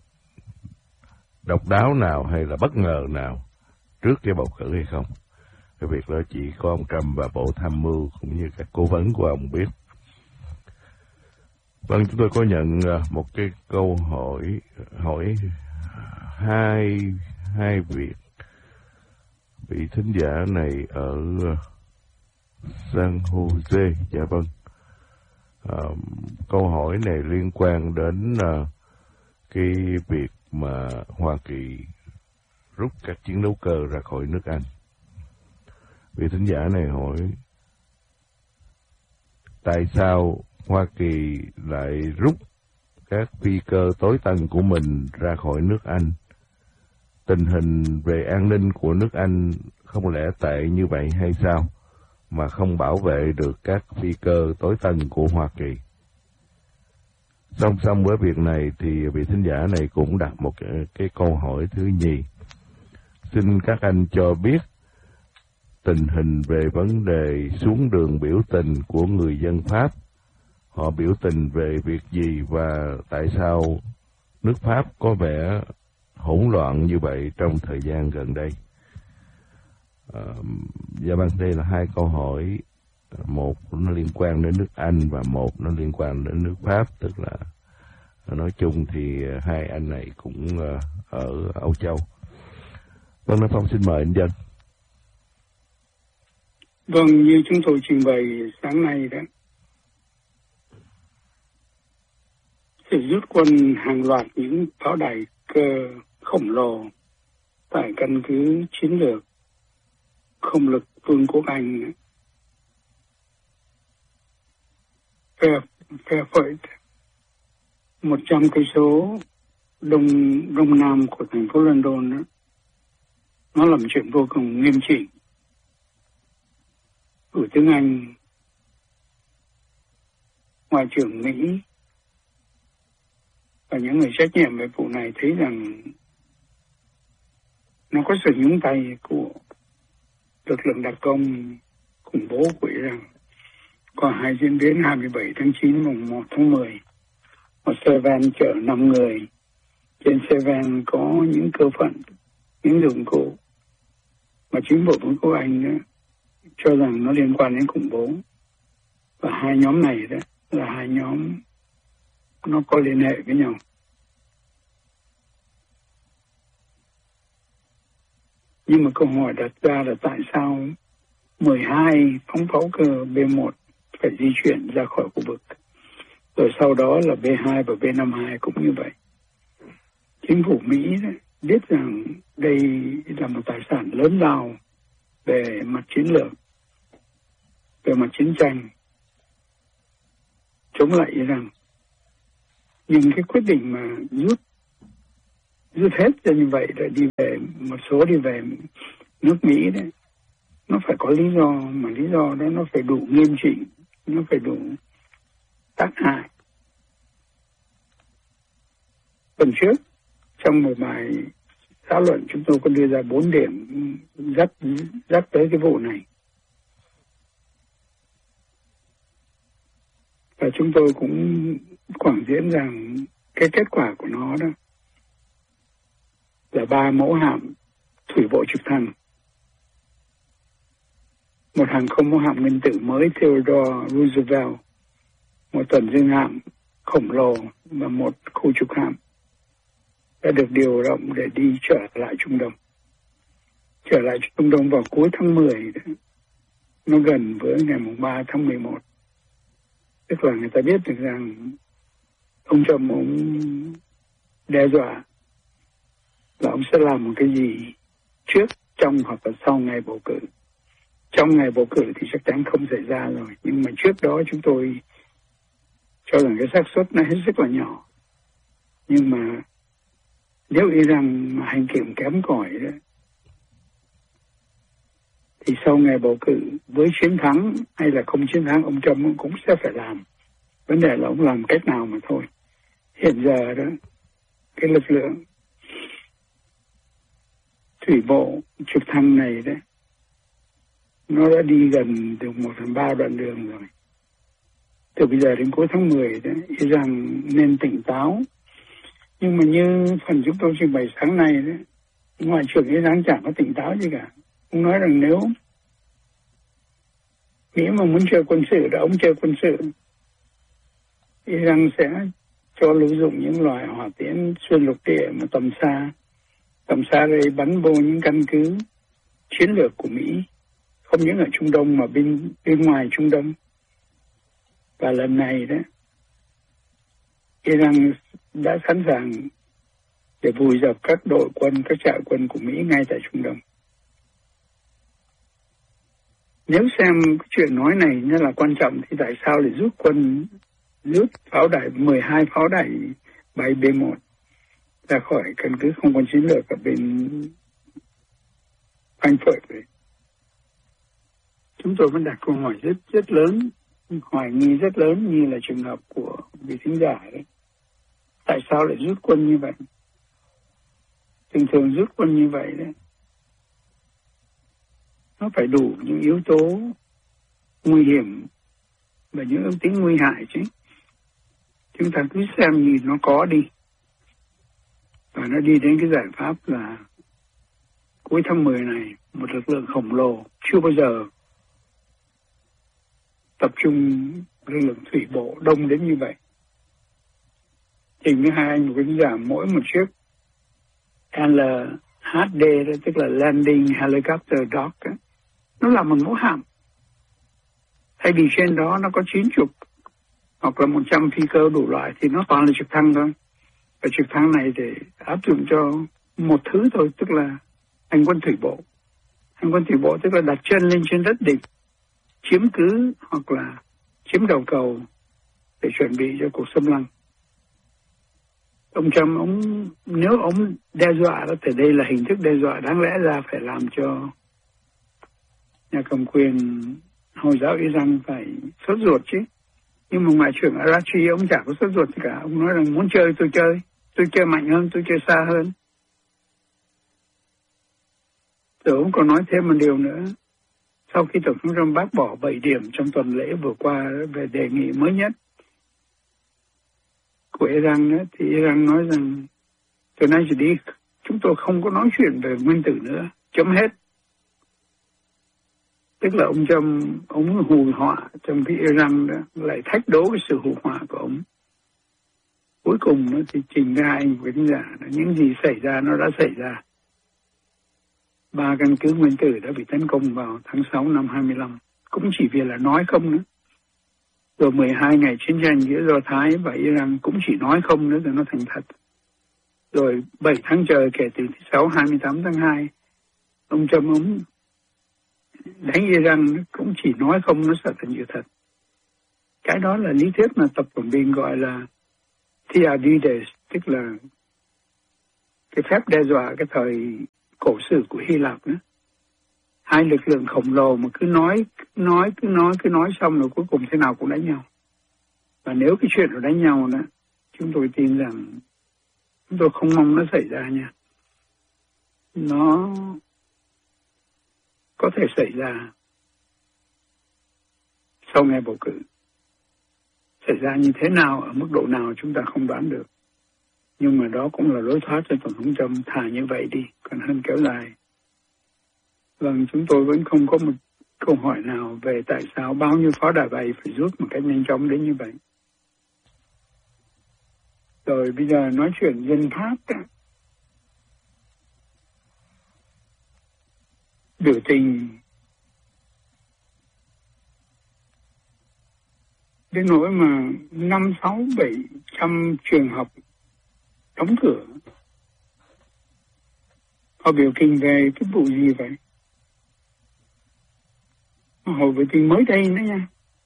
độc đáo nào hay là bất ngờ nào trước cái bầu cử hay không. Cái việc đó chỉ có ông Trump và Bộ Tham mưu cũng như các cố vấn của ông biết. Vâng, chúng tôi có nhận một cái câu hỏi hỏi hai hai việc. Vị thính giả này ở San Jose, dạ vâng. À, câu hỏi này liên quan đến uh, cái việc mà Hoa Kỳ rút các chiến đấu cơ ra khỏi nước Anh. Vị thính giả này hỏi tại sao Hoa Kỳ lại rút các phi cơ tối tân của mình ra khỏi nước Anh? Tình hình về an ninh của nước Anh không lẽ tệ như vậy hay sao mà không bảo vệ được các phi cơ tối tân của Hoa Kỳ? Song song với việc này thì vị thính giả này cũng đặt một cái, cái câu hỏi thứ nhì. Xin các anh cho biết tình hình về vấn đề xuống đường biểu tình của người dân Pháp. Họ biểu tình về việc gì và tại sao nước Pháp có vẻ hỗn loạn như vậy trong thời gian gần đây? À, dạ vâng, đây là hai câu hỏi. Một nó liên quan đến nước Anh và một nó liên quan đến nước Pháp. Tức là nói chung thì hai anh này cũng ở Âu Châu. Vâng, Nam Phong xin mời anh Dân. Vâng, như chúng tôi trình bày sáng nay đó, sự rút quân hàng loạt những pháo đài cơ khổng lồ tại căn cứ chiến lược không lực Vương quốc Anh Fairfield, một trăm cây số đông đông nam của thành phố London đó, nó là một chuyện vô cùng nghiêm chỉnh. Thủ tướng Anh, Ngoại trưởng Mỹ và những người trách nhiệm về vụ này thấy rằng nó có sự nhúng tay của lực lượng đặc công khủng bố của Iran. Có hai diễn biến hai mươi bảy tháng chín mùng một tháng mười. Một xe van chở năm người. Trên xe van có những cơ phận, những dụng cụ mà chính bộ Vương quốc Anh đó, cho rằng nó liên quan đến khủng bố. Và hai nhóm này đó là hai nhóm nó có liên hệ với nhau. Nhưng mà câu hỏi đặt ra là tại sao mười hai phóng pháo cơ B một phải di chuyển ra khỏi khu vực. Rồi sau đó là B hai và B năm mươi hai cũng như vậy. Chính phủ Mỹ biết rằng đây là một tài sản lớn lao về mặt chiến lược. về mặt chiến tranh chống lại Iran. Nhưng cái quyết định mà rút rút hết ra như vậy rồi đi về, một số đi về nước Mỹ đấy, nó phải có lý do, mà lý do đó nó phải đủ nghiêm trị, nó phải đủ tác hại. Tuần trước trong một bài thảo luận chúng tôi có đưa ra bốn điểm dắt dắt tới cái vụ này, và chúng tôi cũng quảng diễn rằng cái kết quả của nó đó là ba mẫu hạm thủy bộ trực thăng, một hàng không mẫu hạm nguyên tử mới Theodore Roosevelt, một tuần dương hạm khổng lồ và một khu trục hạm đã được điều động để đi trở lại Trung Đông. Trở lại Trung Đông vào cuối tháng mười, nó gần với ngày ba tháng mười một. Tức là người ta biết được rằng ông Trump ông đe dọa là ông sẽ làm một cái gì trước, trong hoặc là sau ngày bầu cử. Trong ngày bầu cử thì chắc chắn không xảy ra rồi, nhưng mà trước đó chúng tôi cho rằng cái xác suất nó hết sức là nhỏ. Nhưng mà nếu Iran mà hành kiểm kém cỏi đó, thì sau ngày bầu cử với chiến thắng hay là không chiến thắng, ông Trump cũng sẽ phải làm. Vấn đề là ông làm cách nào mà thôi. Hiện giờ đó, cái lực lượng thủy bộ trực thăng này đấy, nó đã đi gần được một phần ba đoạn đường rồi. Từ bây giờ đến cuối tháng mười đấy, Iran nên tỉnh táo. Nhưng mà như phần chúng tôi trình bày sáng nay đấy, Ngoại trưởng Iran chẳng có tỉnh táo gì cả. Ông nói rằng nếu Mỹ mà muốn chơi quân sự là ông chơi quân sự. Iran sẽ cho lưu dụng những loại hỏa tiễn xuyên lục địa mà tầm xa, tầm xa đây bắn vô những căn cứ chiến lược của Mỹ, không những ở Trung Đông mà bên bên ngoài Trung Đông. Và lần này đó, Iran đã sẵn sàng để vùi dập các đội quân, các trại quân của Mỹ ngay tại Trung Đông. Nếu xem cái chuyện nói này nó là quan trọng thì tại sao lại rút quân, rút pháo đài mười hai pháo đài bay B một ra khỏi căn cứ không quân chiến lược ở bên Frankfurt vậy? Chúng tôi vẫn đặt câu hỏi rất rất lớn, hoài nghi rất lớn, như là trường hợp của vị thính giả đấy. Tại sao lại rút quân như vậy? Thường thường rút quân như vậy đấy, nó phải đủ những yếu tố nguy hiểm và những yếu tính nguy hại chứ. Chúng ta cứ xem như nó có đi. Và nó đi đến cái giải pháp là cuối tháng mười này, một lực lượng khổng lồ chưa bao giờ tập trung lực lượng thủy bộ đông đến như vậy. Trình với hai anh một cái giảm mỗi một chiếc L H D đó, tức là Landing Helicopter Dock đó. Nó là một mẫu hạm. Thay vì trên đó nó có chín chục hoặc là một trăm phi cơ đủ loại thì nó toàn là trực thăng thôi. Và trực thăng này để áp dụng cho một thứ thôi, tức là hành quân thủy bộ. Hành quân thủy bộ tức là đặt chân lên trên đất địch, chiếm cứ hoặc là chiếm đầu cầu để chuẩn bị cho cuộc xâm lăng. Ông Trump, ông, nếu ông đe dọa đó, thì đây là hình thức đe dọa đáng lẽ ra phải làm cho nhà cầm quyền Hồi giáo Iran phải sốt ruột chứ. Nhưng mà Ngoại trưởng Arachi ông chả có sốt ruột gì cả. Ông nói rằng muốn chơi tôi chơi, tôi chơi mạnh hơn, tôi chơi xa hơn. Rồi ông còn nói thêm một điều nữa. Sau khi Tổng thống Trump bác bỏ bảy điểm trong tuần lễ vừa qua về đề nghị mới nhất của Iran đó, thì Iran nói rằng từ nay trở đi chúng tôi không có nói chuyện về nguyên tử nữa, chấm hết. Tức là ông Trump, ông hù họa trong cái Iran đó, lại thách đố cái sự hù họa của ông. Cuối cùng đó, thì trình ra anh với khán giả là những gì xảy ra nó đã xảy ra. Ba căn cứ nguyên tử đã bị tấn công vào tháng sáu năm hai mươi lăm, cũng chỉ vì là nói không nữa. Rồi mười hai ngày chiến tranh giữa Do Thái và Iran cũng chỉ nói không nữa rồi nó thành thật. Rồi bảy tháng trời kể từ thứ sáu hai mươi tám tháng hai, ông Trump ông đánh Iran cũng chỉ nói không, nó sẽ thành sự thật. Cái đó là lý thuyết mà tập cận Bình gọi là Theodides, tức là cái phép đe dọa cái thời cổ sử của Hy Lạp nữa. Hai lực lượng khổng lồ mà cứ nói, cứ nói, cứ nói, cứ nói xong rồi cuối cùng thế nào cũng đánh nhau. Và nếu cái chuyện nó đánh nhau đó, chúng tôi tin rằng chúng tôi không mong nó xảy ra nha. Nó có thể xảy ra sau ngày bầu cử. Xảy ra như thế nào, ở mức độ nào chúng ta không đoán được. Nhưng mà đó cũng là lối thoát cho Tổng thống Trump, thà như vậy đi, còn hơn kéo dài. Vâng, chúng tôi vẫn không có một câu hỏi nào về tại sao bao nhiêu pháo đài bay phải rút một cách nhanh chóng đến như vậy. Rồi bây giờ nói chuyện dân Pháp đó. Biểu tình đến nỗi mà năm, sáu, bảy trăm trường học đóng cửa. Họ biểu tình về cái vụ gì vậy? Họ biểu tình mới đây nữa nha.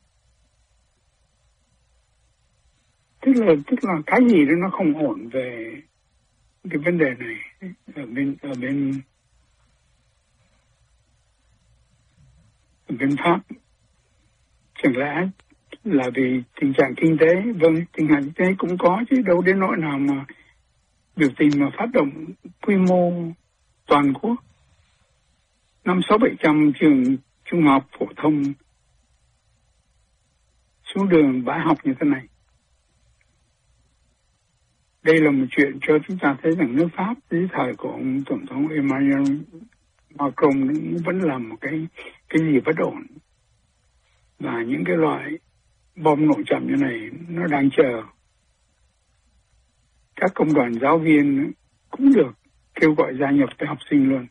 Tức là, tức là cái gì đó nó không ổn về cái vấn đề này ở bên, ở bên, ở bên Pháp. Chẳng lẽ là vì tình trạng kinh tế? Vâng, tình trạng kinh tế cũng có chứ đâu đến nỗi nào mà biểu tình mà phát động quy mô toàn quốc. Năm sáu bảy trăm trường trung học phổ thông xuống đường bãi học như thế này. Đây là một chuyện cho chúng ta thấy rằng nước Pháp dưới thời của ông Tổng thống Emmanuel Macron vẫn là một cái cái gì bất ổn. Và những cái loại bom nổ chậm như này nó đang chờ. Các công đoàn giáo viên cũng được kêu gọi gia nhập tới học sinh luôn.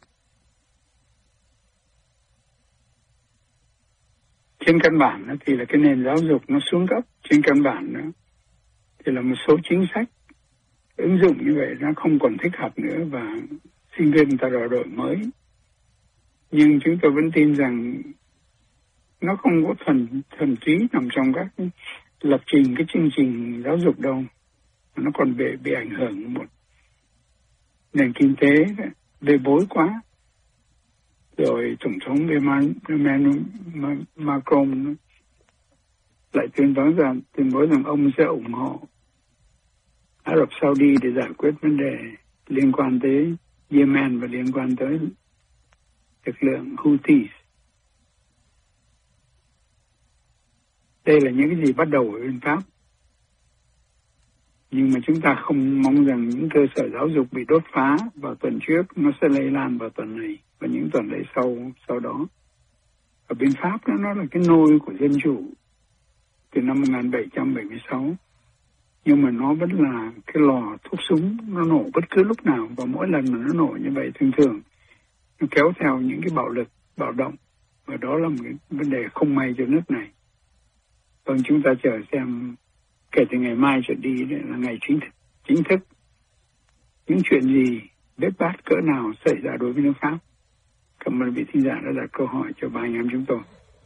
Trên căn bản thì là cái nền giáo dục nó xuống cấp. Trên căn bản thì là một số chính sách ứng dụng như vậy nó không còn thích hợp nữa và sinh viên người ta đòi đổi mới. Nhưng chúng tôi vẫn tin rằng nó không có thuần thuần túy nằm trong các lập trình cái chương trình giáo dục đâu. Nó còn bị bị ảnh hưởng một nền kinh tế bê bối quá. Rồi Tổng thống Emmanuel Macron lại tuyên bố rằng tuyên bố rằng ông sẽ ủng hộ Ả Rập Saudi để giải quyết vấn đề liên quan tới Yemen và liên quan tới lực lượng Houthis. Đây là những cái gì bắt đầu ở bên Pháp. Nhưng mà chúng ta không mong rằng những cơ sở giáo dục bị đốt phá vào tuần trước nó sẽ lây lan vào tuần này và những tuần lễ sau sau đó. Ở bên Pháp đó, nó là cái nôi của dân chủ từ năm một nghìn bảy trăm bảy mươi sáu. Nhưng mà nó vẫn là cái lò thuốc súng, nó nổ bất cứ lúc nào. Và mỗi lần mà nó nổ như vậy thường thường nó kéo theo những cái bạo lực, bạo động. Và đó là một cái vấn đề không may cho nước này. Vâng, chúng ta chờ xem kể từ ngày mai trở đi là ngày chính thức, chính thức những chuyện gì bết bát cỡ nào xảy ra đối với nước Pháp. Cảm ơn vị thính giả đã đặt câu hỏi cho ba anh em chúng tôi.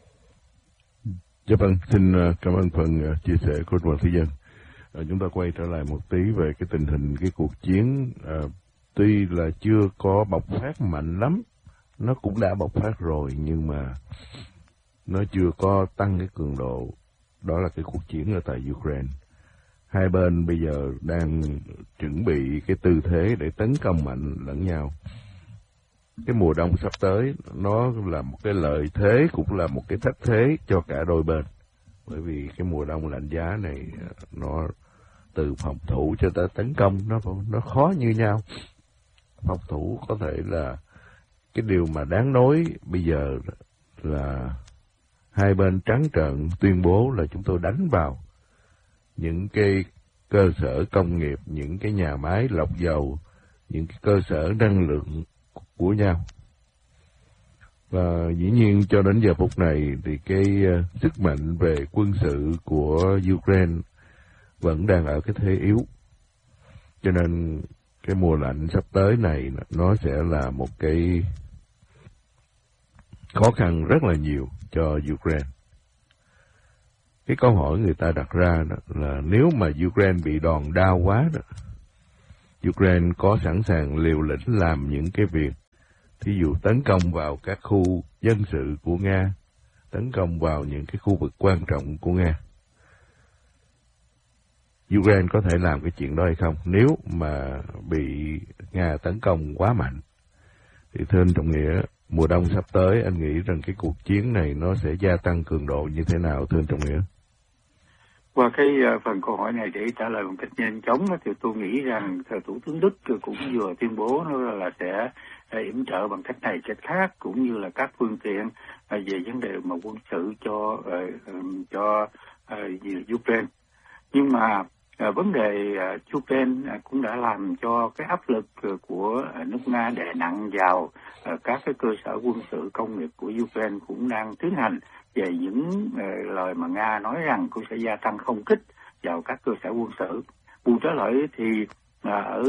Dạ vâng, xin cảm ơn phần chia sẻ của Đoàn Thế Dân. À, chúng ta quay trở lại một tí về cái tình hình cái cuộc chiến. À, tuy là chưa có bộc phát mạnh lắm, nó cũng đã bộc phát rồi nhưng mà nó chưa có tăng cái cường độ. Đó là cái cuộc chiến ở tại Ukraine. Hai bên bây giờ đang chuẩn bị cái tư thế để tấn công mạnh lẫn nhau. Cái mùa đông sắp tới nó là một cái lợi thế cũng là một cái thách thế cho cả đôi bên. Bởi vì cái mùa đông lạnh giá này nó từ phòng thủ cho tới tấn công nó nó khó như nhau. Phòng thủ có thể là cái điều mà đáng nói bây giờ là hai bên trắng trợn tuyên bố là chúng tôi đánh vào những cái cơ sở công nghiệp, những cái nhà máy lọc dầu, những cái cơ sở năng lượng của nhau. Và dĩ nhiên cho đến giờ phút này thì cái uh, sức mạnh về quân sự của Ukraine vẫn đang ở cái thế yếu. Cho nên cái mùa lạnh sắp tới này nó sẽ là một cái khó khăn rất là nhiều cho Ukraine. Cái câu hỏi người ta đặt ra đó là nếu mà Ukraine bị đòn đau quá đó, Ukraine có sẵn sàng liều lĩnh làm những cái việc, thí dụ tấn công vào các khu dân sự của Nga, tấn công vào những cái khu vực quan trọng của Nga. Ukraine có thể làm cái chuyện đó hay không nếu mà bị Nga tấn công quá mạnh? Thì thưa anh Trọng Nghĩa, mùa đông sắp tới anh nghĩ rằng cái cuộc chiến này nó sẽ gia tăng cường độ như thế nào thưa anh Trọng Nghĩa? Qua cái phần câu hỏi này để trả lời một cách nhanh chóng thì tôi nghĩ rằng Thủ tướng Đức cũng vừa tuyên bố là sẽ yểm trợ bằng cách này cách khác, cũng như là các phương tiện về vấn đề mà quân sự cho cho Ukraine. Nhưng mà vấn đề Ukraine cũng đã làm cho cái áp lực của nước Nga đè nặng vào các cái cơ sở quân sự công nghiệp của Ukraine cũng đang tiến hành về những lời mà Nga nói rằng cũng sẽ gia tăng không kích vào các cơ sở quân sự. Bù trở lại thì ở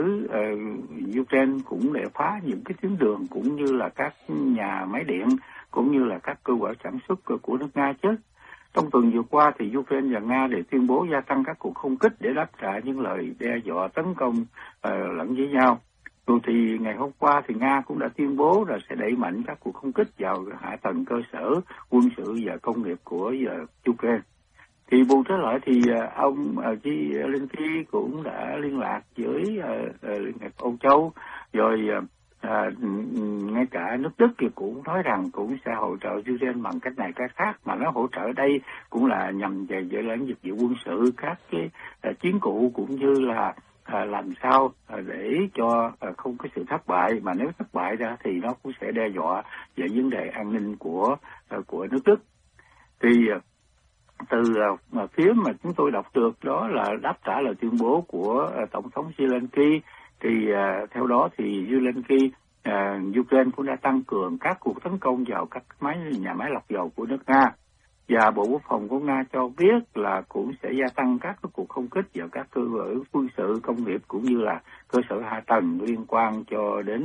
Ukraine cũng để phá những cái tuyến đường cũng như là các nhà máy điện cũng như là các cơ sở sản xuất của nước Nga chứ. Trong tuần vừa qua thì Ukraine và Nga đều tuyên bố gia tăng các cuộc không kích để đáp trả những lời đe dọa tấn công uh, lẫn với nhau. Rồi thì ngày hôm qua thì Nga cũng đã tuyên bố là sẽ đẩy mạnh các cuộc không kích vào hạ tầng cơ sở quân sự và công nghiệp của uh, Ukraine. Thì bù trở lại thì uh, ông uh, Zelensky cũng đã liên lạc với uh, uh, Liên hiệp Âu Châu, rồi uh, À, ngay cả nước Đức thì cũng nói rằng cũng sẽ hỗ trợ Ukraine bằng cách này cách khác, mà nó hỗ trợ ở đây cũng là nhằm về về lãnh dịch vụ quân sự, các cái à, chiến cụ cũng như là à, làm sao à, để cho à, không có sự thất bại, mà nếu thất bại ra thì nó cũng sẽ đe dọa về vấn đề an ninh của à, của nước Đức. Thì à, từ à, phía mà chúng tôi đọc được đó là đáp trả lời tuyên bố của à, Tổng thống Zelensky. Thì uh, theo đó thì Zelensky, uh, Ukraine cũng đã tăng cường các cuộc tấn công vào các máy nhà máy lọc dầu của nước Nga, và Bộ Quốc phòng của Nga cho biết là cũng sẽ gia tăng các cái cuộc không kích vào các cơ sở quân sự công nghiệp cũng như là cơ sở hạ tầng liên quan cho đến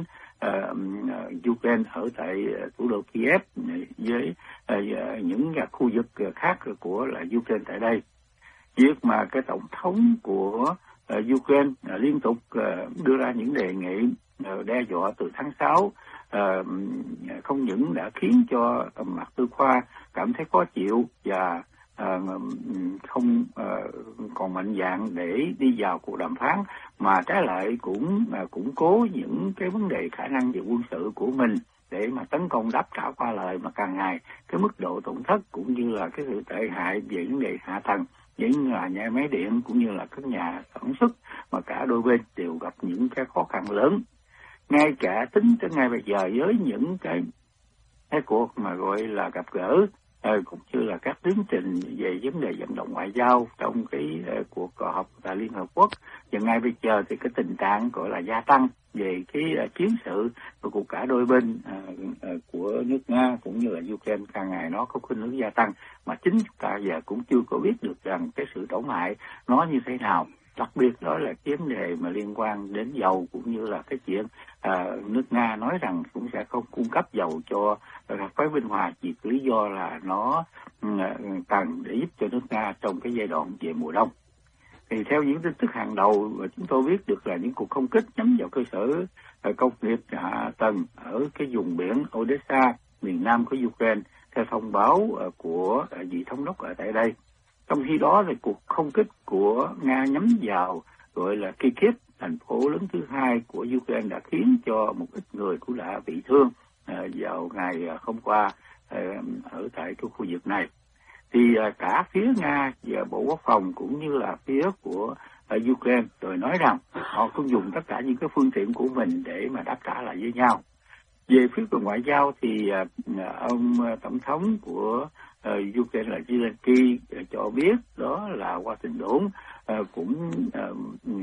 uh, Ukraine ở tại thủ đô Kiev với uh, những khu vực khác của là Ukraine tại đây. Việc mà cái tổng thống của Uh, Ukraine uh, liên tục uh, đưa ra những đề nghị uh, đe dọa từ tháng sáu, uh, không những đã khiến cho uh, Mạc Tư Khoa cảm thấy khó chịu và uh, không uh, còn mạnh dạn để đi vào cuộc đàm phán, mà trái lại cũng uh, củng cố những cái vấn đề khả năng về quân sự của mình để mà tấn công đáp trả qua lời, mà càng ngày cái mức độ tổn thất cũng như là cái sự tệ hại về vấn đề hạ tầng, những là nhà máy điện cũng như là các nhà sản xuất mà cả đôi bên đều gặp những cái khó khăn lớn. Ngay cả tính tới ngay bây giờ với những cái cái cuộc mà gọi là gặp gỡ uh, cũng như là các tiến trình về vấn đề vận động ngoại giao trong cái uh, cuộc họp tại Liên Hợp Quốc, và ngay bây giờ thì cái tình trạng gọi là gia tăng về cái uh, chiến sự của cả đôi bên uh, uh, của nước Nga cũng như là Ukraine càng ngày nó có khuynh hướng gia tăng, mà chính chúng ta giờ cũng chưa có biết được rằng cái sự tổn hại nó như thế nào. Đặc biệt đó là cái vấn đề mà liên quan đến dầu cũng như là cái chuyện à, nước Nga nói rằng cũng sẽ không cung cấp dầu cho phái Bình Hòa chỉ lý do là nó à, cần để giúp cho nước Nga trong cái giai đoạn về mùa đông. Thì theo những tin tức hàng đầu mà chúng tôi biết được là những cuộc không kích nhắm vào cơ sở à, công nghiệp hạ tầng ở cái vùng biển Odessa, miền nam của Ukraine, theo thông báo à, của à, vị thống đốc ở tại đây. Trong khi đó thì cuộc không kích của Nga nhắm vào gọi là Kyiv, thành phố lớn thứ hai của Ukraine, đã khiến cho một ít người cũng đã bị thương uh, vào ngày uh, hôm qua uh, ở tại cái khu vực này. Thì uh, cả phía Nga và Bộ Quốc phòng cũng như là phía của uh, Ukraine rồi nói rằng họ cũng dùng tất cả những cái phương tiện của mình để mà đáp trả lại với nhau. Về phía của ngoại giao thì uh, ông uh, tổng thống của uh, Ukraine là Zelensky uh, cho biết đó là Washington uh, cũng uh,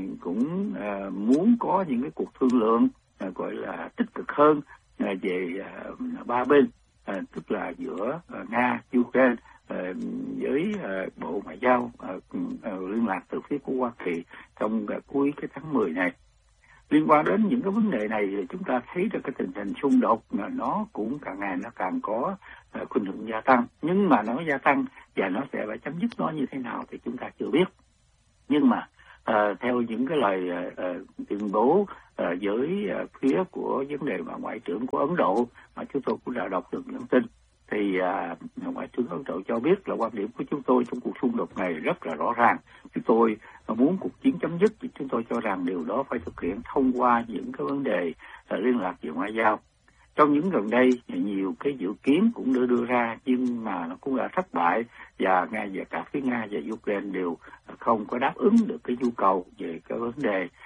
cũng uh, muốn có những cái cuộc thương lượng uh, gọi là tích cực hơn uh, về uh, ba bên, uh, tức là giữa uh, Nga, Ukraine uh, với uh, Bộ Ngoại giao uh, uh, liên lạc từ phía của Hoa Kỳ trong uh, cuối cái tháng mười này. Liên quan đến những cái vấn đề này thì chúng ta thấy được cái tình hình xung đột mà nó cũng càng ngày nó càng có uh, khuynh hướng gia tăng. Nhưng mà nó gia tăng và nó sẽ phải chấm dứt nó như thế nào thì chúng ta chưa biết. Nhưng mà uh, theo những cái lời uh, tuyên bố uh, với uh, phía của vấn đề mà Ngoại trưởng của Ấn Độ mà chúng tôi cũng đã đọc được những tin, thì uh, Ngoại trưởng Ấn Độ cho biết là quan điểm của chúng tôi trong cuộc xung đột này rất là rõ ràng. Chúng tôi muốn cuộc chiến chấm dứt thì chúng tôi cho rằng điều đó phải thực hiện thông qua những cái vấn đề uh, liên lạc về ngoại giao. Trong những gần đây nhiều cái dự kiến cũng được đưa ra nhưng mà nó cũng đã thất bại, và Nga và cả phía Nga và Ukraine đều không có đáp ứng được cái nhu cầu về cái vấn đề